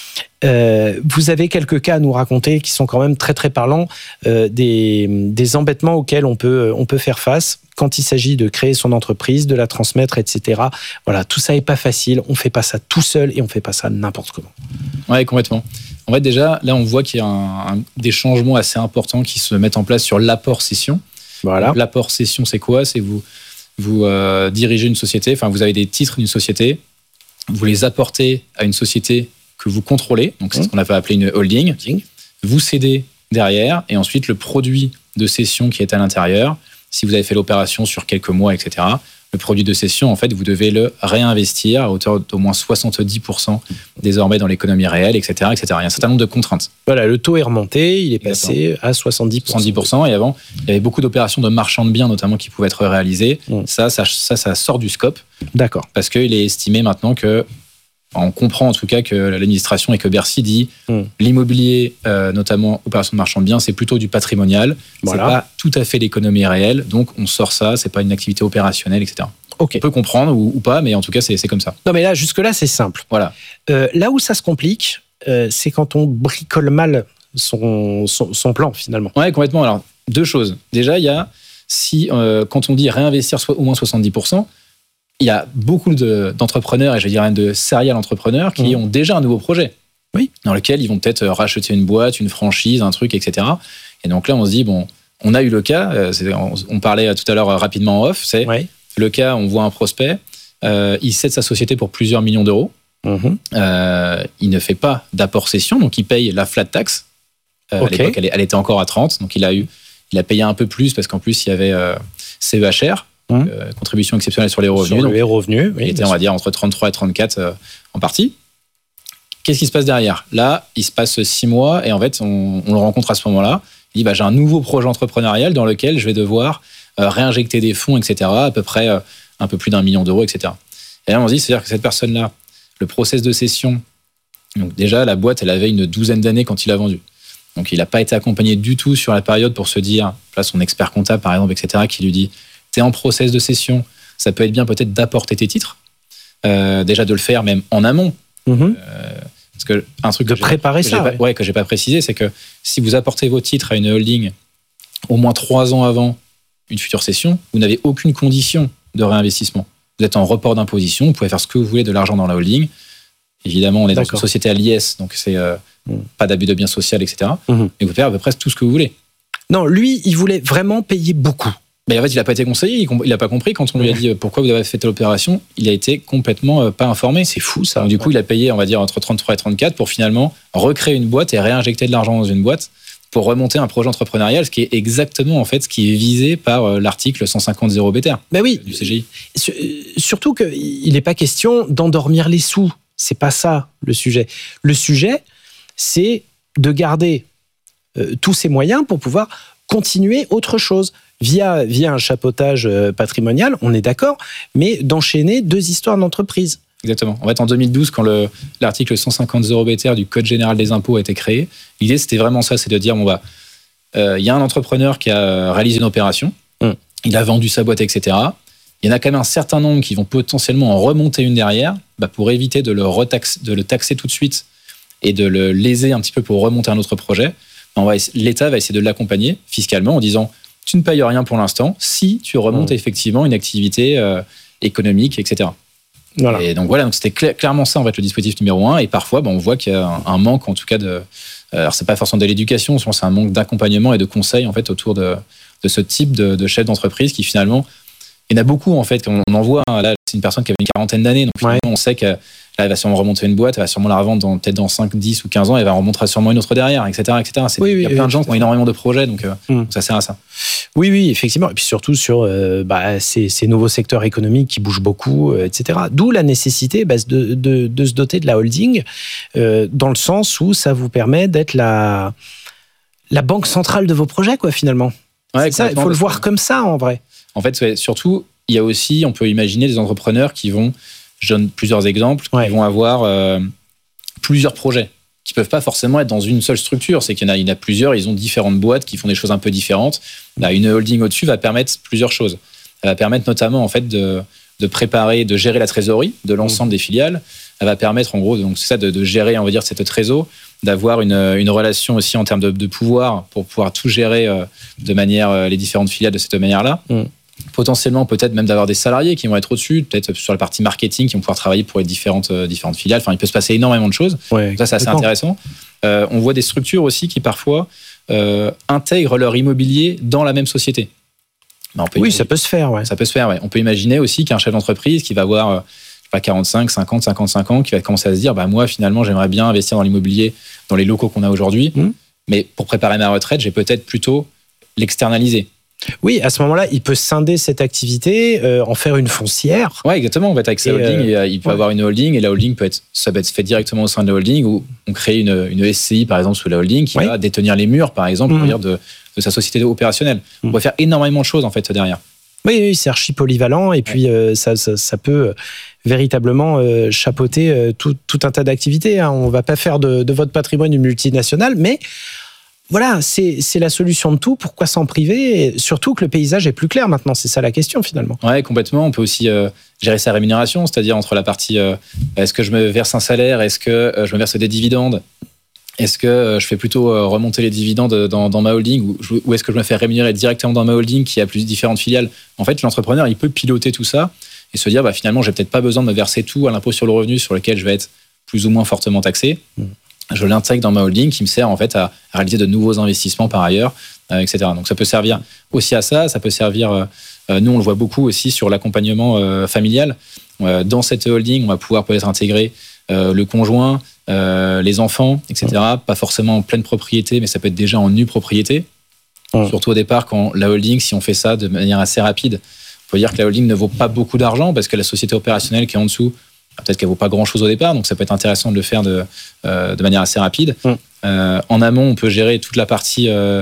Euh, vous avez quelques cas à nous raconter qui sont quand même très très parlants, euh, des, des embêtements auxquels on peut, on peut faire face quand il s'agit de créer son entreprise, de la transmettre, et cetera. Voilà, tout ça n'est pas facile, on ne fait pas ça tout seul et on ne fait pas ça n'importe comment. Oui, complètement. En fait, déjà, là, on voit qu'il y a un, un, des changements assez importants qui se mettent en place sur l'apport cession. Voilà. L'apport cession, c'est quoi ? C'est vous, vous euh, dirigez une société, enfin, vous avez des titres d'une société, vous les apportez à une société que vous contrôlez, donc c'est mmh. ce qu'on a appelé une holding. holding. Vous cédez derrière, et ensuite le produit de cession qui est à l'intérieur, si vous avez fait l'opération sur quelques mois, et cetera, le produit de cession, en fait, vous devez le réinvestir à hauteur d'au moins soixante-dix pour cent désormais dans l'économie réelle, et cetera, et cetera. Il y a un certain nombre de contraintes. Voilà, le taux est remonté, il est passé Exactement. à soixante-dix pour cent. soixante-dix pour cent, et avant, il y avait beaucoup d'opérations de marchand de biens, notamment, qui pouvaient être réalisées. Mmh. Ça, ça, ça, ça sort du scope. D'accord. Parce qu'il est estimé maintenant que on comprend en tout cas que l'administration et que Bercy dit mmh. l'immobilier, euh, notamment opération de marchand de biens, c'est plutôt du patrimonial. Voilà. C'est pas tout à fait l'économie réelle, donc on sort ça, c'est pas une activité opérationnelle, et cetera. Okay. On peut comprendre ou, ou pas, mais en tout cas c'est, c'est comme ça. Non mais là jusque-là c'est simple. Voilà. Euh, là où ça se complique, euh, c'est quand on bricole mal son, son, son plan finalement. Ouais, complètement. Alors deux choses. Déjà il y a si euh, quand on dit réinvestir au moins soixante-dix pour cent. Il y a beaucoup de, d'entrepreneurs, et je dirais même de serial entrepreneurs, qui mmh. ont déjà un nouveau projet. Oui. Dans lequel ils vont peut-être racheter une boîte, une franchise, un truc, et cetera. Et donc là, on se dit, bon, on a eu le cas, c'est, on, on parlait tout à l'heure rapidement en off, c'est oui. le cas, on voit un prospect, euh, il cède sa société pour plusieurs millions d'euros, mmh. euh, il ne fait pas d'apport cession, donc il paye la flat tax. Euh, okay. À l'époque, elle, elle était encore à trente, donc il a, eu, il a payé un peu plus, parce qu'en plus, il y avait euh, C E H R, Mmh. Euh, contribution exceptionnelle sur les revenus. Sur les revenus, oui. Il était, on va dire, entre trente-trois et trente-quatre euh, en partie. Qu'est-ce qui se passe derrière ? Là, il se passe six mois et en fait, on, on le rencontre à ce moment-là. Il dit bah, j'ai un nouveau projet entrepreneurial dans lequel je vais devoir euh, réinjecter des fonds, et cetera, à peu près euh, un peu plus d'un million d'euros, et cetera. Et là, on se dit, c'est-à-dire que cette personne-là, le process de cession, donc déjà, la boîte, elle avait une douzaine d'années quand il a vendu. Donc, il n'a pas été accompagné du tout sur la période pour se dire, là, son expert comptable, par exemple, et cetera, qui lui dit, t'es en process de cession, ça peut être bien peut-être d'apporter tes titres, euh, déjà de le faire même en amont. Mmh. Euh, parce que un truc de que préparer j'ai, ça, que j'ai ouais. pas, ouais, que j'ai pas précisé, c'est que si vous apportez vos titres à une holding au moins trois ans avant une future cession, vous n'avez aucune condition de réinvestissement. Vous êtes en report d'imposition, vous pouvez faire ce que vous voulez de l'argent dans la holding. Évidemment, on est D'accord. dans une société à l'I S, donc c'est euh, mmh. pas d'abus de biens sociaux, et cetera. Mmh. Et vous pouvez faire à peu près tout ce que vous voulez. Non, lui, il voulait vraiment payer beaucoup. Mais en fait, il n'a pas été conseillé, il n'a pas compris. Quand on lui a dit pourquoi vous avez fait telle opération, il a été complètement euh, pas informé. C'est fou, ça. Donc, du coup, il a payé, on va dire, entre trente-trois et trente-quatre pour finalement recréer une boîte et réinjecter de l'argent dans une boîte pour remonter un projet entrepreneurial, ce qui est exactement en fait ce qui est visé par euh, l'article cent cinquante zéro B T R ben oui, du C G I. Surtout qu'il n'est pas question d'endormir les sous. C'est pas ça le sujet. Le sujet, c'est de garder euh, tous ces moyens pour pouvoir continuer autre chose. Via, via un chapeautage patrimonial, on est d'accord, mais d'enchaîner deux histoires d'entreprise. Exactement. En fait, en deux mille douze, quand le, l'article cent cinquante zéro B T R du Code général des impôts a été créé, l'idée, c'était vraiment ça, c'est de dire, bon, bah, euh, y a un entrepreneur qui a réalisé une opération, mm. il a vendu sa boîte, et cetera. Il y en a quand même un certain nombre qui vont potentiellement en remonter une derrière, bah, pour éviter de le, retax, de le taxer tout de suite et de le léser un petit peu pour remonter un autre projet. On va, l'État va essayer de l'accompagner fiscalement en disant, tu ne payes rien pour l'instant si tu remontes mmh. effectivement une activité euh, économique, et cetera. Voilà. Et donc voilà, donc c'était cl- clairement ça en fait le dispositif numéro un. Et parfois, bah, on voit qu'il y a un, un manque en tout cas de. Euh, alors c'est pas forcément de l'éducation, souvent c'est un manque d'accompagnement et de conseils en fait autour de, de ce type de, de chef d'entreprise qui finalement, il y en a beaucoup en fait. On en voit hein, là, c'est une personne qui avait une quarantaine d'années, donc finalement ouais. on sait que là, elle va sûrement remonter une boîte, elle va sûrement la revendre dans, peut-être dans cinq, dix ou quinze ans, et elle va en remontera sûrement une autre derrière, et cetera, et cetera. C'est, oui, il y a oui, plein oui, de gens qui ont énormément de projets, donc, euh, mmh. donc ça sert à ça. Oui, oui, effectivement. Et puis surtout sur euh, bah, ces, ces nouveaux secteurs économiques qui bougent beaucoup, euh, et cetera. D'où la nécessité bah, de, de, de se doter de la holding, euh, dans le sens où ça vous permet d'être la, la banque centrale de vos projets, quoi, finalement. Ouais, c'est ça, il faut le voir comme ça, en vrai. En fait, ouais, surtout, il y a aussi, on peut imaginer des entrepreneurs qui vont... Je donne plusieurs exemples, ouais. qui vont avoir euh, plusieurs projets, qui ne peuvent pas forcément être dans une seule structure. C'est qu'il y en a, il y en a plusieurs, ils ont différentes boîtes qui font des choses un peu différentes. Là, une holding au-dessus va permettre plusieurs choses. Elle va permettre notamment en fait, de, de préparer, de gérer la trésorerie de l'ensemble mmh. des filiales. Elle va permettre en gros, donc c'est ça, de, de gérer, on va dire, cette trésor, d'avoir une, une relation aussi en termes de, de pouvoir pour pouvoir tout gérer euh, de manière, euh, les différentes filiales de cette manière-là. Mmh. Potentiellement peut-être même d'avoir des salariés qui vont être au-dessus, peut-être sur la partie marketing qui vont pouvoir travailler pour les différentes, euh, différentes filiales. Enfin, il peut se passer énormément de choses. Ouais, ça, c'est assez intéressant. Euh, on voit des structures aussi qui parfois euh, intègrent leur immobilier dans la même société. Ben, on peut oui, imaginer, ça peut se faire. Ouais. Ça peut se faire, ouais. On peut imaginer aussi qu'un chef d'entreprise qui va avoir euh, je sais pas, quarante-cinq, cinquante, cinquante-cinq ans, qui va commencer à se dire bah, moi, finalement, j'aimerais bien investir dans l'immobilier, dans les locaux qu'on a aujourd'hui, mmh. mais pour préparer ma retraite, j'ai peut-être plutôt l'externaliser. Oui, à ce moment-là, il peut scinder cette activité, euh, en faire une foncière. Oui, exactement. En fait, avec sa holding, euh, il peut ouais. avoir une holding et la holding peut être, ça peut être fait directement au sein de la holding ou on crée une, une S C I, par exemple, sous la holding qui ouais. va détenir les murs, par exemple, mmh. dire de, de sa société opérationnelle. Mmh. On peut faire énormément de choses, en fait, derrière. Oui, oui, c'est archi polyvalent et puis ouais. euh, ça, ça, ça peut véritablement euh, chapeauter euh, tout, tout un tas d'activités. Hein. On ne va pas faire de, de votre patrimoine une multinationale, mais... Voilà, c'est, c'est la solution de tout. Pourquoi s'en priver ? Et surtout que le paysage est plus clair maintenant. C'est ça la question finalement. Ouais, complètement. On peut aussi euh, gérer sa rémunération, c'est-à-dire entre la partie euh, est-ce que je me verse un salaire, est-ce que euh, je me verse des dividendes, est-ce que euh, je fais plutôt euh, remonter les dividendes dans, dans ma holding ou, ou est-ce que je me fais rémunérer directement dans ma holding qui a plus différentes filiales ? En fait, l'entrepreneur, il peut piloter tout ça et se dire bah, finalement, j'ai peut-être pas besoin de me verser tout à l'impôt sur le revenu sur lequel je vais être plus ou moins fortement taxé. Mmh. Je l'intègre dans ma holding qui me sert en fait à, à réaliser de nouveaux investissements par ailleurs, euh, et cetera. Donc ça peut servir aussi à ça, ça peut servir, euh, nous on le voit beaucoup aussi sur l'accompagnement euh, familial. Euh, dans cette holding, on va pouvoir peut-être intégrer euh, le conjoint, euh, les enfants, et cetera. Mmh. Pas forcément en pleine propriété, mais ça peut être déjà en nue propriété. Mmh. Surtout au départ, quand la holding, si on fait ça de manière assez rapide, on peut dire que la holding ne vaut pas beaucoup d'argent parce que la société opérationnelle qui est en dessous, peut-être qu'elle ne vaut pas grand-chose au départ, donc ça peut être intéressant de le faire de, euh, de manière assez rapide. Mmh. Euh, en amont, on peut gérer toute la partie euh,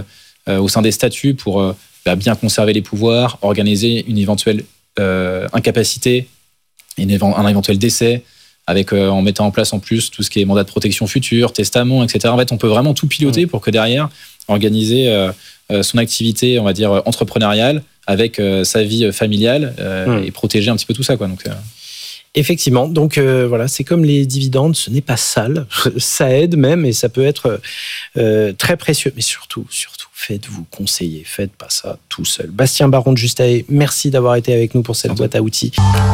euh, au sein des statuts pour euh, bah, bien conserver les pouvoirs, organiser une éventuelle euh, incapacité, une éve- un éventuel décès, avec euh, en mettant en place en plus tout ce qui est mandat de protection future, testament, et cetera. En fait, on peut vraiment tout piloter mmh. pour que derrière, organiser euh, euh, son activité, on va dire, entrepreneuriale avec euh, sa vie familiale euh, mmh. et protéger un petit peu tout ça, quoi. Donc, euh... Effectivement, donc euh, voilà, c'est comme les dividendes, ce n'est pas sale, ça aide même et ça peut être euh, très précieux. Mais surtout, surtout, faites-vous conseiller, faites pas ça tout seul. Bastien Baron de Justae, merci d'avoir été avec nous pour cette boîte à outils.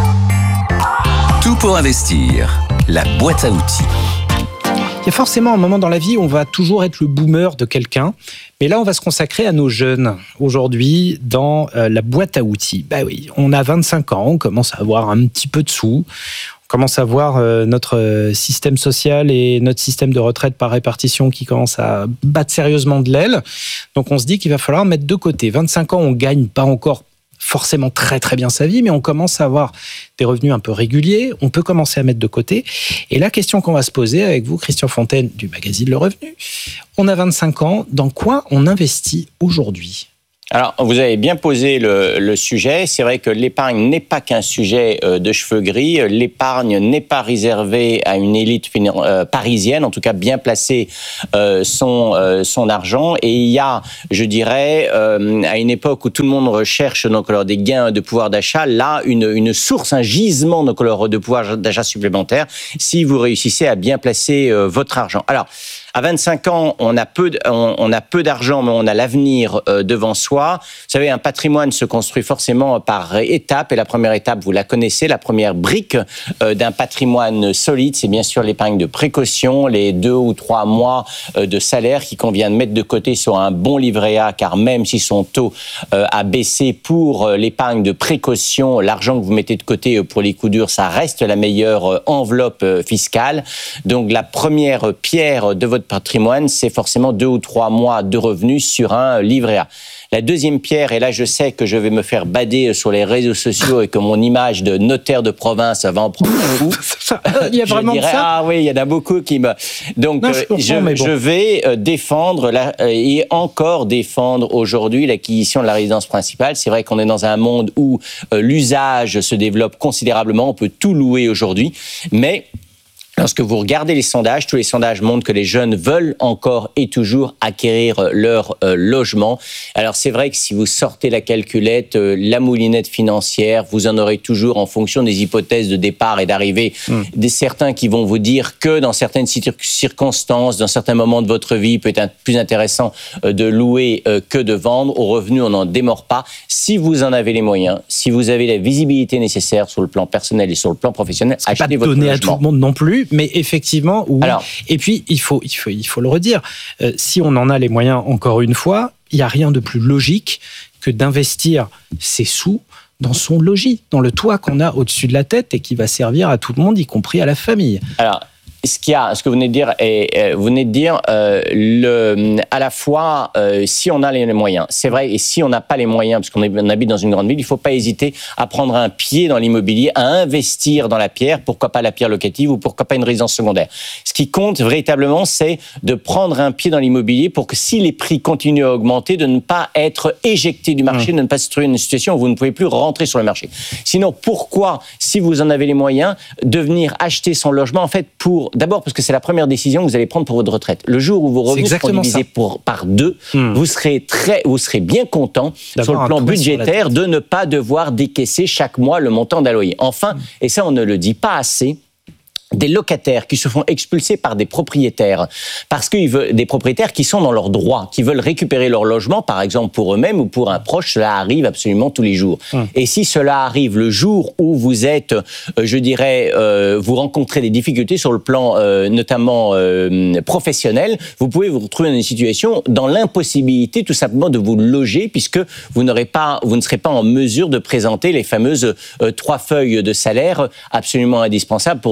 Tout pour investir, la boîte à outils. Il y a forcément un moment dans la vie où on va toujours être le boomer de quelqu'un. Mais là, on va se consacrer à nos jeunes aujourd'hui dans euh, la boîte à outils. Bah oui, on a vingt-cinq ans, on commence à avoir un petit peu de sous. On commence à voir euh, notre système social et notre système de retraite par répartition qui commence à battre sérieusement de l'aile. Donc, on se dit qu'il va falloir mettre de côté. vingt-cinq ans, on gagne pas encore forcément très très bien sa vie, mais on commence à avoir des revenus un peu réguliers, on peut commencer à mettre de côté. Et la question qu'on va se poser avec vous, Christian Fontaine du magazine Le Revenu, on a vingt-cinq ans, dans quoi on investit aujourd'hui ? Alors, vous avez bien posé le, le sujet. C'est vrai que l'épargne n'est pas qu'un sujet euh, de cheveux gris. L'épargne n'est pas réservée à une élite euh, parisienne, en tout cas bien placer euh, son, euh, son argent. Et il y a, je dirais, euh, à une époque où tout le monde recherche donc, alors, des gains de pouvoir d'achat, là, une, une source, un gisement donc, alors, de pouvoir d'achat supplémentaire si vous réussissez à bien placer euh, votre argent. Alors, à vingt-cinq ans, on a peu, on, on a peu d'argent, mais on a l'avenir euh, devant soi. Vous savez, un patrimoine se construit forcément par étapes. Et la première étape, vous la connaissez, la première brique euh, d'un patrimoine solide, c'est bien sûr l'épargne de précaution, les deux ou trois mois euh, de salaire qui convient de mettre de côté sur un bon livret A, car même si son taux euh, a baissé pour euh, l'épargne de précaution, l'argent que vous mettez de côté euh, pour les coups durs, ça reste la meilleure euh, enveloppe euh, fiscale. Donc la première pierre de votre patrimoine, c'est forcément deux ou trois mois de revenus sur un livret A. La deuxième pierre, et là je sais que je vais me faire bader sur les réseaux sociaux et que mon image de notaire de province va en prendre un coup. Il y a vraiment dirais, de ça. Ah oui, il y en a beaucoup qui me... Donc non, je, comprends, je, bon. je vais défendre la, et encore défendre aujourd'hui l'acquisition de la résidence principale. C'est vrai qu'on est dans un monde où l'usage se développe considérablement, on peut tout louer aujourd'hui, mais... Lorsque vous regardez les sondages, tous les sondages montrent que les jeunes veulent encore et toujours acquérir leur euh, logement. Alors c'est vrai que si vous sortez la calculette, euh, la moulinette financière, vous en aurez toujours en fonction des hypothèses de départ et d'arrivée. Mmh. Des certains qui vont vous dire que dans certaines circonstances, dans certains moments de votre vie, il peut être plus intéressant euh, de louer euh, que de vendre. Au revenu, on n'en démord pas. Si vous en avez les moyens, si vous avez la visibilité nécessaire sur le plan personnel et sur le plan professionnel, achetez votre logement. C'est pas donné à tout le monde non plus. Mais effectivement, oui. Alors, et puis, il faut, il faut, il faut le redire, euh, si on en a les moyens, encore une fois, il n'y a rien de plus logique que d'investir ses sous dans son logis, dans le toit qu'on a au-dessus de la tête et qui va servir à tout le monde, y compris à la famille. Alors, ce qu'il y a, ce que vous venez de dire, est, vous venez de dire, euh, le, à la fois, euh, si on a les moyens, c'est vrai, et si on n'a pas les moyens, parce qu'on est, on habite dans une grande ville, il ne faut pas hésiter à prendre un pied dans l'immobilier, à investir dans la pierre, pourquoi pas la pierre locative ou pourquoi pas une résidence secondaire. Ce qui compte véritablement, c'est de prendre un pied dans l'immobilier pour que si les prix continuent à augmenter, de ne pas être éjecté du marché, mmh. de ne pas se trouver dans une situation où vous ne pouvez plus rentrer sur le marché. Sinon, pourquoi, si vous en avez les moyens, de venir acheter son logement, en fait, pour d'abord parce que c'est la première décision que vous allez prendre pour votre retraite. Le jour où vos revenus seront divisés pour, par deux, mmh. vous serez très, vous serez bien content sur le plan budgétaire de ne pas devoir décaisser chaque mois le montant d'un loyer. Enfin, mmh. et ça on ne le dit pas assez, des locataires qui se font expulser par des propriétaires, parce que veulent, des propriétaires qui sont dans leurs droits, qui veulent récupérer leur logement, par exemple pour eux-mêmes ou pour un proche, cela arrive absolument tous les jours. Hum. Et si cela arrive le jour où vous êtes, euh, je dirais, euh, vous rencontrez des difficultés sur le plan euh, notamment euh, professionnel, vous pouvez vous retrouver dans une situation dans l'impossibilité tout simplement de vous loger, puisque vous n'aurez pas, vous ne serez pas en mesure de présenter les fameuses euh, trois feuilles de salaire absolument indispensables pour décrocher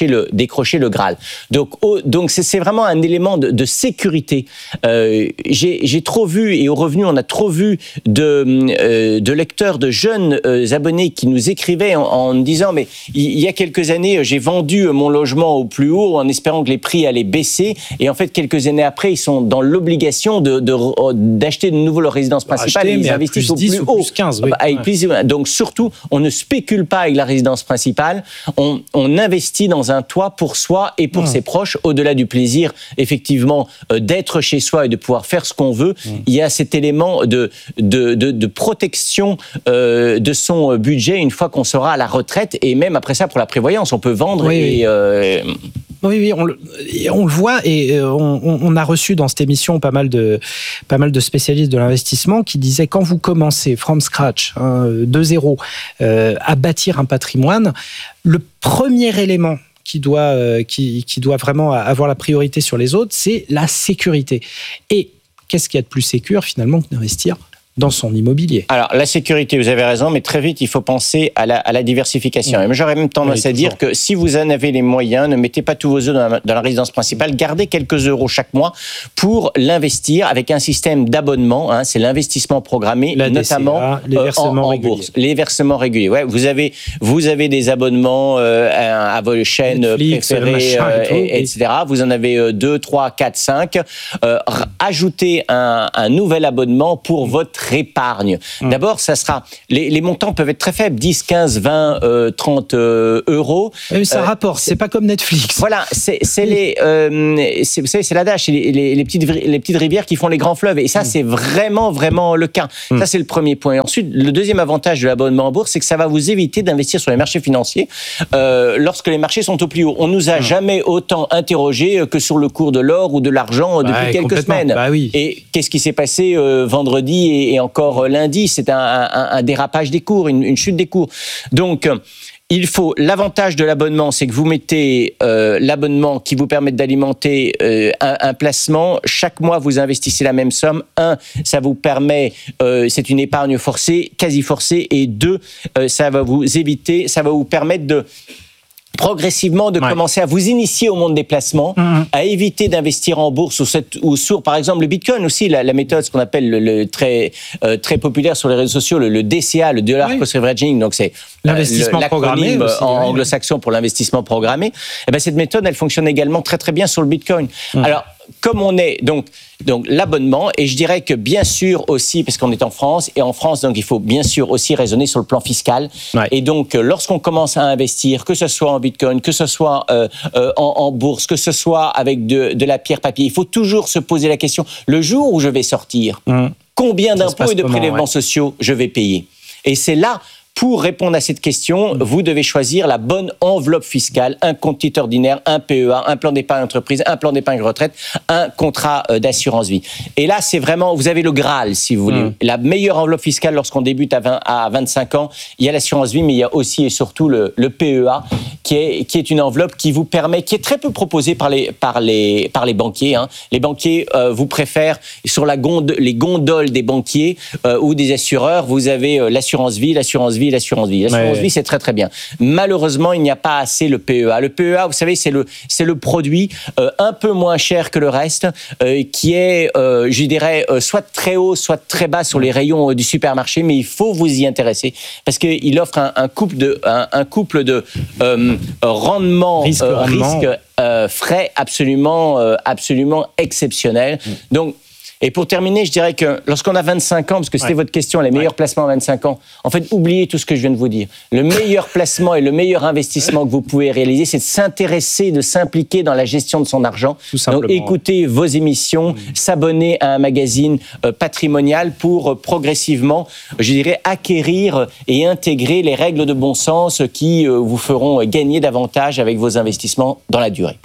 décrocher le, décrocher le Graal. Donc, oh, donc c'est, c'est vraiment un élément de, de sécurité. Euh, j'ai, j'ai trop vu, et au revenu, on a trop vu de, euh, de lecteurs, de jeunes euh, abonnés qui nous écrivaient en, en disant, mais il y a quelques années, j'ai vendu mon logement au plus haut en espérant que les prix allaient baisser, et en fait, quelques années après, ils sont dans l'obligation de, de, d'acheter de nouveau leur résidence principale, acheter, et ils investissent au plus haut. Plus quinze, oui. Avec plus, donc surtout, on ne spécule pas avec la résidence principale, on, on investit dans un toit pour soi et pour mmh. ses proches, au-delà du plaisir, effectivement, euh, d'être chez soi et de pouvoir faire ce qu'on veut. Mmh. Il y a cet élément de, de, de, de protection euh, de son budget une fois qu'on sera à la retraite, et même après ça, pour la prévoyance, on peut vendre oui, et... oui. Euh, Oui, oui, on le, on le voit, et on, on a reçu dans cette émission pas mal de, pas mal de spécialistes de l'investissement qui disaient, quand vous commencez from scratch, hein, de zéro, euh, à bâtir un patrimoine, le premier élément qui doit, euh, qui, qui doit vraiment avoir la priorité sur les autres, c'est la sécurité. Et qu'est-ce qu'il y a de plus sécure finalement que d'investir dans son immobilier? Alors, la sécurité, vous avez raison, mais très vite, il faut penser à la, à la diversification. Mmh. Et j'aurais même tendance oui, à dire que si vous en avez les moyens, ne mettez pas tous vos œufs dans la, dans la résidence principale, gardez quelques euros chaque mois pour l'investir avec un système d'abonnement, hein, c'est l'investissement programmé, la notamment D C A, les versements en, en réguliers. bourse. Les versements réguliers. Ouais, vous avez, vous avez des abonnements euh, à, à vos chaînes Netflix, préférées, euh, et, et, et cetera. Vous en avez euh, deux, trois, quatre, cinq. Euh, ajoutez un, un nouvel abonnement pour mmh. votre épargne. Mmh. D'abord, ça sera les, les montants peuvent être très faibles, dix, quinze, vingt, euh, trente euh, euros. Mais ça euh, rapporte, c'est, c'est pas comme Netflix. Voilà, c'est, c'est les, euh, c'est, vous savez, c'est l'adage, c'est les, les, les petites les petites rivières qui font les grands fleuves. Et ça, mmh. c'est vraiment vraiment le cas. Mmh. Ça, c'est le premier point. Et ensuite, le deuxième avantage de l'abonnement en bourse, c'est que ça va vous éviter d'investir sur les marchés financiers euh, lorsque les marchés sont au plus haut. On nous a mmh. jamais autant interrogé que sur le cours de l'or ou de l'argent bah, depuis quelques semaines. Bah oui. Et qu'est-ce qui s'est passé euh, vendredi et, et encore lundi? C'est un, un, un dérapage des cours, une, une chute des cours. Donc, il faut, l'avantage de l'abonnement, c'est que vous mettez euh, l'abonnement qui vous permet d'alimenter euh, un, un placement. Chaque mois, vous investissez la même somme. Un, ça vous permet, euh, c'est une épargne forcée, quasi forcée. Et deux, euh, ça va vous éviter, ça va vous permettre de progressivement de ouais. commencer à vous initier au monde des placements, mmh. à éviter d'investir en bourse ou, cette, ou sur, par exemple, le Bitcoin aussi, la, la méthode, ce qu'on appelle le, le très euh, très populaire sur les réseaux sociaux, le, le D C A, le Dollar oui. Cost Averaging, donc c'est l'investissement euh, programmé aussi, en oui. anglo-saxon pour l'investissement programmé. Et ben cette méthode, elle fonctionne également très très bien sur le Bitcoin. Mmh. Alors, comme on est donc donc l'abonnement, et je dirais que bien sûr aussi, parce qu'on est en France, et en France, donc il faut bien sûr aussi raisonner sur le plan fiscal. Ouais. Et donc, lorsqu'on commence à investir, que ce soit en Bitcoin, que ce soit euh, euh, en, en bourse, que ce soit avec de, de la pierre papier, il faut toujours se poser la question, le jour où je vais sortir, mmh. combien d'impôts et de comment, prélèvements ouais. sociaux je vais payer? Et c'est là, pour répondre à cette question, vous devez choisir la bonne enveloppe fiscale, un compte titre ordinaire, un P E A, un plan d'épargne entreprise, un plan d'épargne retraite, un contrat d'assurance vie. Et là, c'est vraiment, vous avez le Graal, si vous voulez. Mmh. La meilleure enveloppe fiscale lorsqu'on débute à, vingt, à vingt-cinq ans, il y a l'assurance vie, mais il y a aussi et surtout le, le P E A, qui est, qui est une enveloppe qui vous permet, qui est très peu proposée par les, par les, par les banquiers. Hein. Les banquiers euh, vous préfèrent, sur la gonde, les gondoles des banquiers euh, ou des assureurs, vous avez euh, l'assurance vie, l'assurance vie, l'assurance vie. L'assurance ouais. vie, c'est très très bien. Malheureusement, il n'y a pas assez le P E A. Le P E A, vous savez, c'est le, c'est le produit euh, un peu moins cher que le reste, euh, qui est, euh, je dirais, euh, soit très haut, soit très bas sur les rayons euh, du supermarché, mais il faut vous y intéresser parce qu'il offre un, un couple de, un, un couple de euh, rendement, risque, euh, rendement. risque euh, frais absolument, euh, absolument exceptionnel. Mmh. Donc, et pour terminer, je dirais que lorsqu'on a vingt-cinq ans, parce que c'était ouais. votre question, les meilleurs ouais. placements à vingt-cinq ans, en fait, oubliez tout ce que je viens de vous dire. Le meilleur placement et le meilleur investissement que vous pouvez réaliser, c'est de s'intéresser, de s'impliquer dans la gestion de son argent. Tout simplement. Donc, écouter vos émissions, mmh. s'abonner à un magazine euh, patrimonial pour euh, progressivement, je dirais, acquérir et intégrer les règles de bon sens qui euh, vous feront gagner davantage avec vos investissements dans la durée.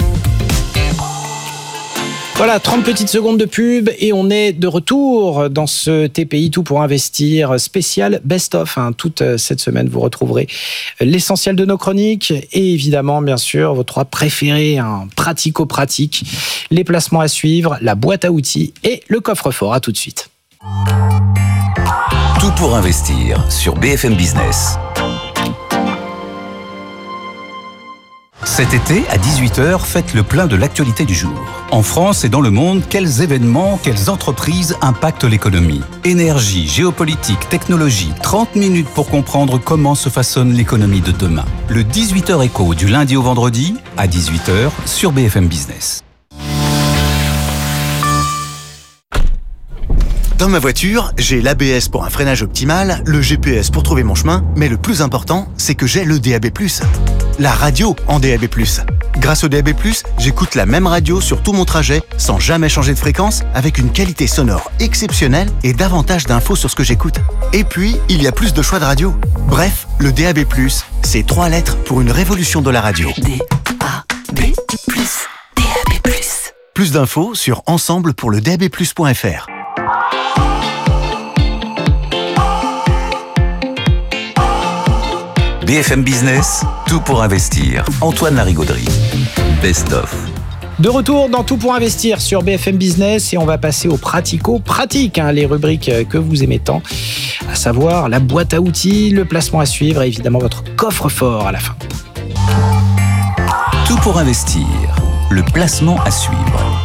Voilà, trente petites secondes de pub et on est de retour dans ce T P I Tout pour investir spécial best-of. Hein. Toute cette semaine, vous retrouverez l'essentiel de nos chroniques et évidemment, bien sûr, vos trois préférés, hein, pratico-pratique, les placements à suivre, la boîte à outils et le coffre-fort. À tout de suite. Tout pour investir sur B F M Business. Cet été, à dix-huit heures, faites le plein de l'actualité du jour. En France et dans le monde, quels événements, quelles entreprises impactent l'économie ? Énergie, géopolitique, technologie, trente minutes pour comprendre comment se façonne l'économie de demain. Le dix-huit heures écho du lundi au vendredi, à dix-huit heures, sur B F M Business. Dans ma voiture, j'ai l'A B S pour un freinage optimal, le G P S pour trouver mon chemin, mais le plus important, c'est que j'ai le D A B plus. La radio en D A B plus. Grâce au D A B plus, j'écoute la même radio sur tout mon trajet, sans jamais changer de fréquence, avec une qualité sonore exceptionnelle et davantage d'infos sur ce que j'écoute. Et puis, il y a plus de choix de radio. Bref, le D A B plus, c'est trois lettres pour une révolution de la radio. D A B plus, D A B plus. Plus d'infos sur ensemble pour le D A B plus point F R. B F M Business, tout pour investir. Antoine Larigauderie. Best of. De retour dans Tout pour investir sur B F M Business et on va passer au pratico-pratique, hein, les rubriques que vous aimez tant, à savoir la boîte à outils, le placement à suivre et évidemment votre coffre-fort à la fin. Tout pour investir, le placement à suivre.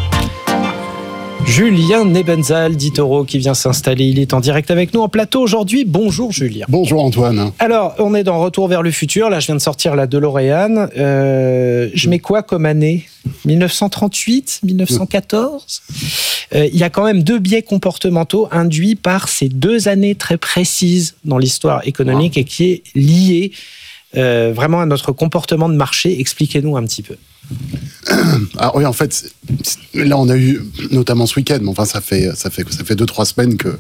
Julien Nebenzal d'Itoro qui vient s'installer. Il est en direct avec nous en plateau aujourd'hui. Bonjour Julien. Bonjour Antoine. Alors, on est dans Retour vers le futur. Là, je viens de sortir la DeLorean. Euh, je mets quoi comme année ? dix-neuf cent trente-huit, dix-neuf cent quatorze. Euh, il y a quand même deux biais comportementaux induits par ces deux années très précises dans l'histoire économique et qui est lié euh, vraiment à notre comportement de marché. Expliquez-nous un petit peu. Alors oui, en fait, là on a eu, notamment ce week-end, mais enfin ça fait ça fait ça fait deux trois semaines que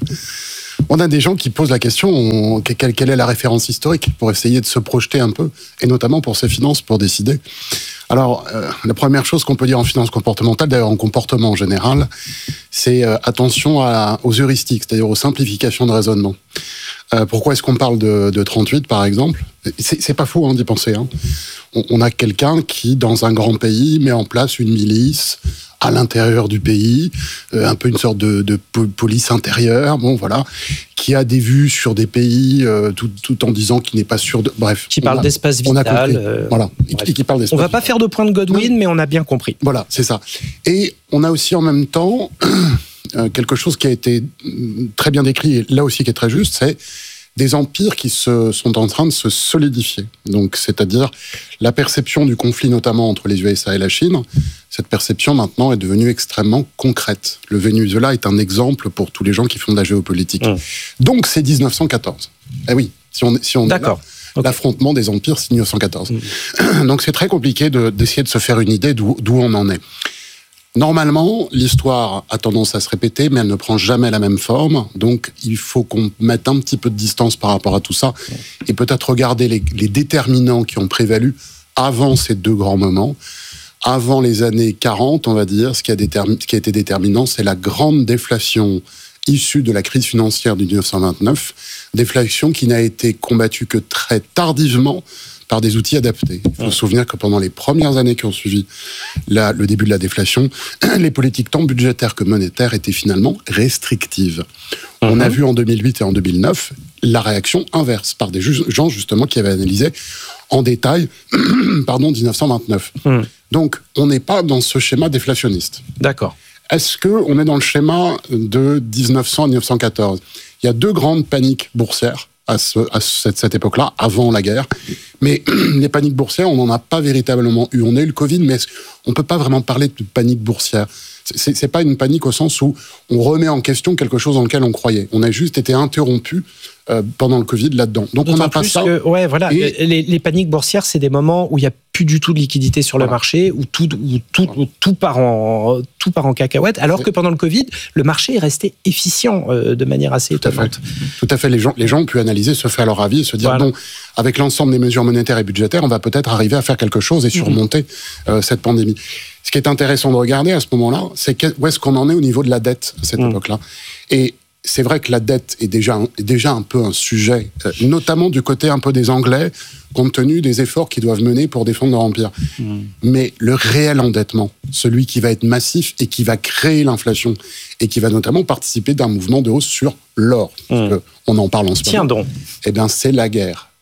on a des gens qui posent la question on, quelle, quelle est la référence historique pour essayer de se projeter un peu, et notamment pour ses finances, pour décider. Alors euh, la première chose qu'on peut dire en finance comportementale, d'ailleurs en comportement en général, c'est euh, attention à, aux heuristiques, c'est-à-dire aux simplifications de raisonnement. Euh, pourquoi est-ce qu'on parle de, de trente-huit par exemple ? C'est, c'est pas fou hein, d'y penser. Hein. On, on a quelqu'un qui, dans un grand pays, met en place une milice à l'intérieur du pays, euh, un peu une sorte de, de police intérieure, bon voilà, qui a des vues sur des pays, euh, tout, tout en disant qu'il n'est pas sûr de... Bref. Qui parle a, d'espace vital. Euh, voilà, et, et qui parle d'espace On va pas faire de point de Godwin, non. Mais on a bien compris. Voilà, c'est ça. Et on a aussi en même temps quelque chose qui a été très bien décrit, et là aussi qui est très juste, c'est des empires qui se, sont en train de se solidifier. Donc, c'est-à-dire la perception du conflit, notamment entre les U S A et la Chine, cette perception maintenant est devenue extrêmement concrète. Le Venezuela est un exemple pour tous les gens qui font de la géopolitique. Mmh. Donc, c'est dix-neuf cent quatorze. Eh oui, si on, si on D'accord. est là, okay. L'affrontement des empires, c'est dix-neuf cent quatorze. Mmh. Donc, c'est très compliqué de, d'essayer de se faire une idée d'où, d'où on en est. Normalement, l'histoire a tendance à se répéter, mais elle ne prend jamais la même forme. Donc, il faut qu'on mette un petit peu de distance par rapport à tout ça et peut-être regarder les, les déterminants qui ont prévalu avant ces deux grands moments. Avant les années quarante, on va dire, ce qui a, détermi- ce qui a été déterminant, c'est la grande déflation issue de la crise financière de dix-neuf cent vingt-neuf, déflation qui n'a été combattue que très tardivement par des outils adaptés. Il faut se souvenir que pendant les premières années qui ont suivi la, le début de la déflation, les politiques tant budgétaires que monétaires étaient finalement restrictives. Mm-hmm. On a vu en deux mille huit et en deux mille neuf la réaction inverse par des gens justement qui avaient analysé en détail pardon, dix-neuf cent vingt-neuf. Mm. Donc, on n'est pas dans ce schéma déflationniste. D'accord. Est-ce qu'on est dans le schéma de dix-neuf cents à dix-neuf cent quatorze ? Il y a deux grandes paniques boursières à, ce, à cette, cette époque-là, avant la guerre. Mais les paniques boursières, on n'en a pas véritablement eu. On a eu le Covid, mais on ne peut pas vraiment parler de panique boursière. C'est, c'est pas une panique au sens où on remet en question quelque chose dans lequel on croyait. On a juste été interrompu euh, pendant le Covid là-dedans. Donc D'autant on n'a pas ça. Que, ouais, voilà. Et... Les, les paniques boursières, c'est des moments où il n'y a plus du tout de liquidité sur voilà. le marché, où tout, où tout, où tout part en tout part en cacahuète. Alors c'est... que pendant le Covid, le marché est resté efficient euh, de manière assez tout étonnante. À fait. Tout à fait. Les gens, les gens ont pu analyser, se faire leur avis, et se dire voilà. bon, avec l'ensemble des mesures monétaires et budgétaires, on va peut-être arriver à faire quelque chose et surmonter mmh. euh, cette pandémie. Ce qui est intéressant de regarder à ce moment-là, c'est où est-ce qu'on en est au niveau de la dette à cette mmh. époque-là. Et c'est vrai que la dette est déjà, est déjà un peu un sujet, notamment du côté un peu des Anglais, compte tenu des efforts qu'ils doivent mener pour défendre leur empire. Mmh. Mais le réel endettement, celui qui va être massif et qui va créer l'inflation, et qui va notamment participer d'un mouvement de hausse sur l'or, mmh. parce qu'on en parle en ce Tiens moment. donc. Eh bien, c'est la guerre.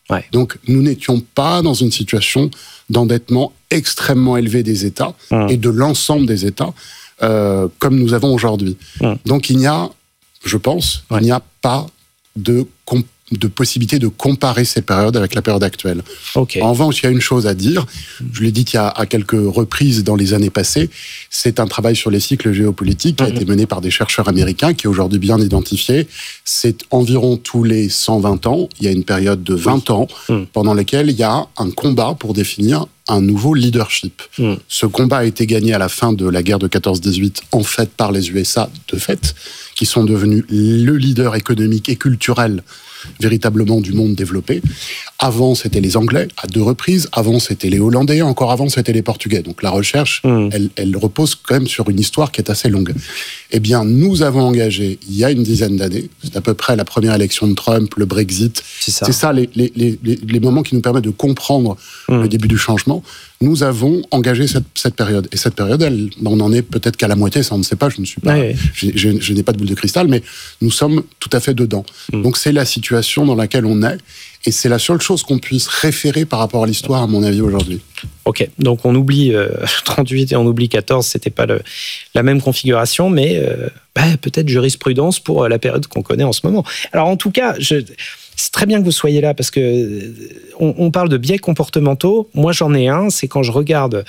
Ouais. Donc, nous n'étions pas dans une situation d'endettement extrêmement élevé des États mmh. et de l'ensemble des États, euh, comme nous avons aujourd'hui. Mmh. Donc, il n'y a, je pense, ouais. il n'y a pas de, comp- de possibilité de comparer ces périodes avec la période actuelle. Okay. En revanche, il y a une chose à dire, je l'ai dit il y a à quelques reprises dans les années passées, c'est un travail sur les cycles géopolitiques qui mmh. a été mené par des chercheurs américains, qui est aujourd'hui bien identifié. C'est environ tous les cent vingt ans, il y a une période de vingt oui. ans, mmh. pendant laquelle il y a un combat pour définir un nouveau leadership. Mmh. Ce combat a été gagné à la fin de la guerre de quatorze dix-huit, en fait par les U S A, de fait, qui sont devenus le leader économique et culturel véritablement du monde développé. Avant, c'était les Anglais, à deux reprises. Avant, c'était les Hollandais. Encore avant, c'était les Portugais. Donc la recherche, mmh. elle, elle repose quand même sur une histoire qui est assez longue. Eh bien, nous avons engagé, il y a une dizaine d'années, c'est à peu près la première élection de Trump, le Brexit, c'est ça, c'est ça les, les, les, les moments qui nous permettent de comprendre mmh. le début du changement. Nous avons engagé cette, cette période. Et cette période, elle, on n'en est peut-être qu'à la moitié, ça on ne sait pas, je ne suis pas, ouais. je, je, je n'ai pas de boule de cristal, mais nous sommes tout à fait dedans. Mmh. Donc c'est la situation dans laquelle on est. Et c'est la seule chose qu'on puisse référer par rapport à l'histoire, à mon avis, aujourd'hui. Ok, donc on oublie euh, trente-huit et on oublie quatorze, c'était pas le, la même configuration, mais euh, bah, peut-être jurisprudence pour la période qu'on connaît en ce moment. Alors en tout cas, je, c'est très bien que vous soyez là, parce que on, on parle de biais comportementaux. Moi j'en ai un, c'est quand je regarde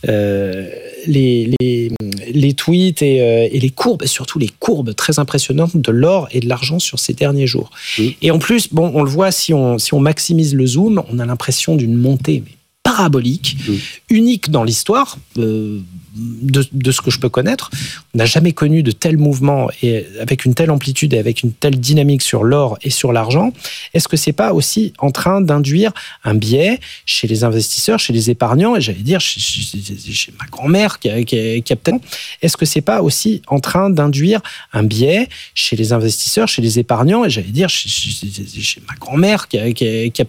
euh, les, les, les tweets et, euh, et les courbes, et surtout les courbes très impressionnantes de l'or et de l'argent sur ces derniers jours. Mmh. Et en plus, bon, on le voit, si on, si on maximise le zoom, on a l'impression d'une montée mais parabolique, mmh. unique dans l'histoire euh, de, de ce que je peux connaître. On n'a jamais connu de tels mouvements et avec une telle amplitude et avec une telle dynamique sur l'or et sur l'argent. Est-ce que c'est pas aussi en train d'induire un biais chez les investisseurs, chez les épargnants, et j'allais dire chez, chez, chez ma grand-mère qui a, qui a, qui a peut-être... Est-ce que c'est pas aussi en train d'induire un biais chez les investisseurs, chez les épargnants, et j'allais dire chez, chez, chez ma grand-mère qui a, qui a, qui a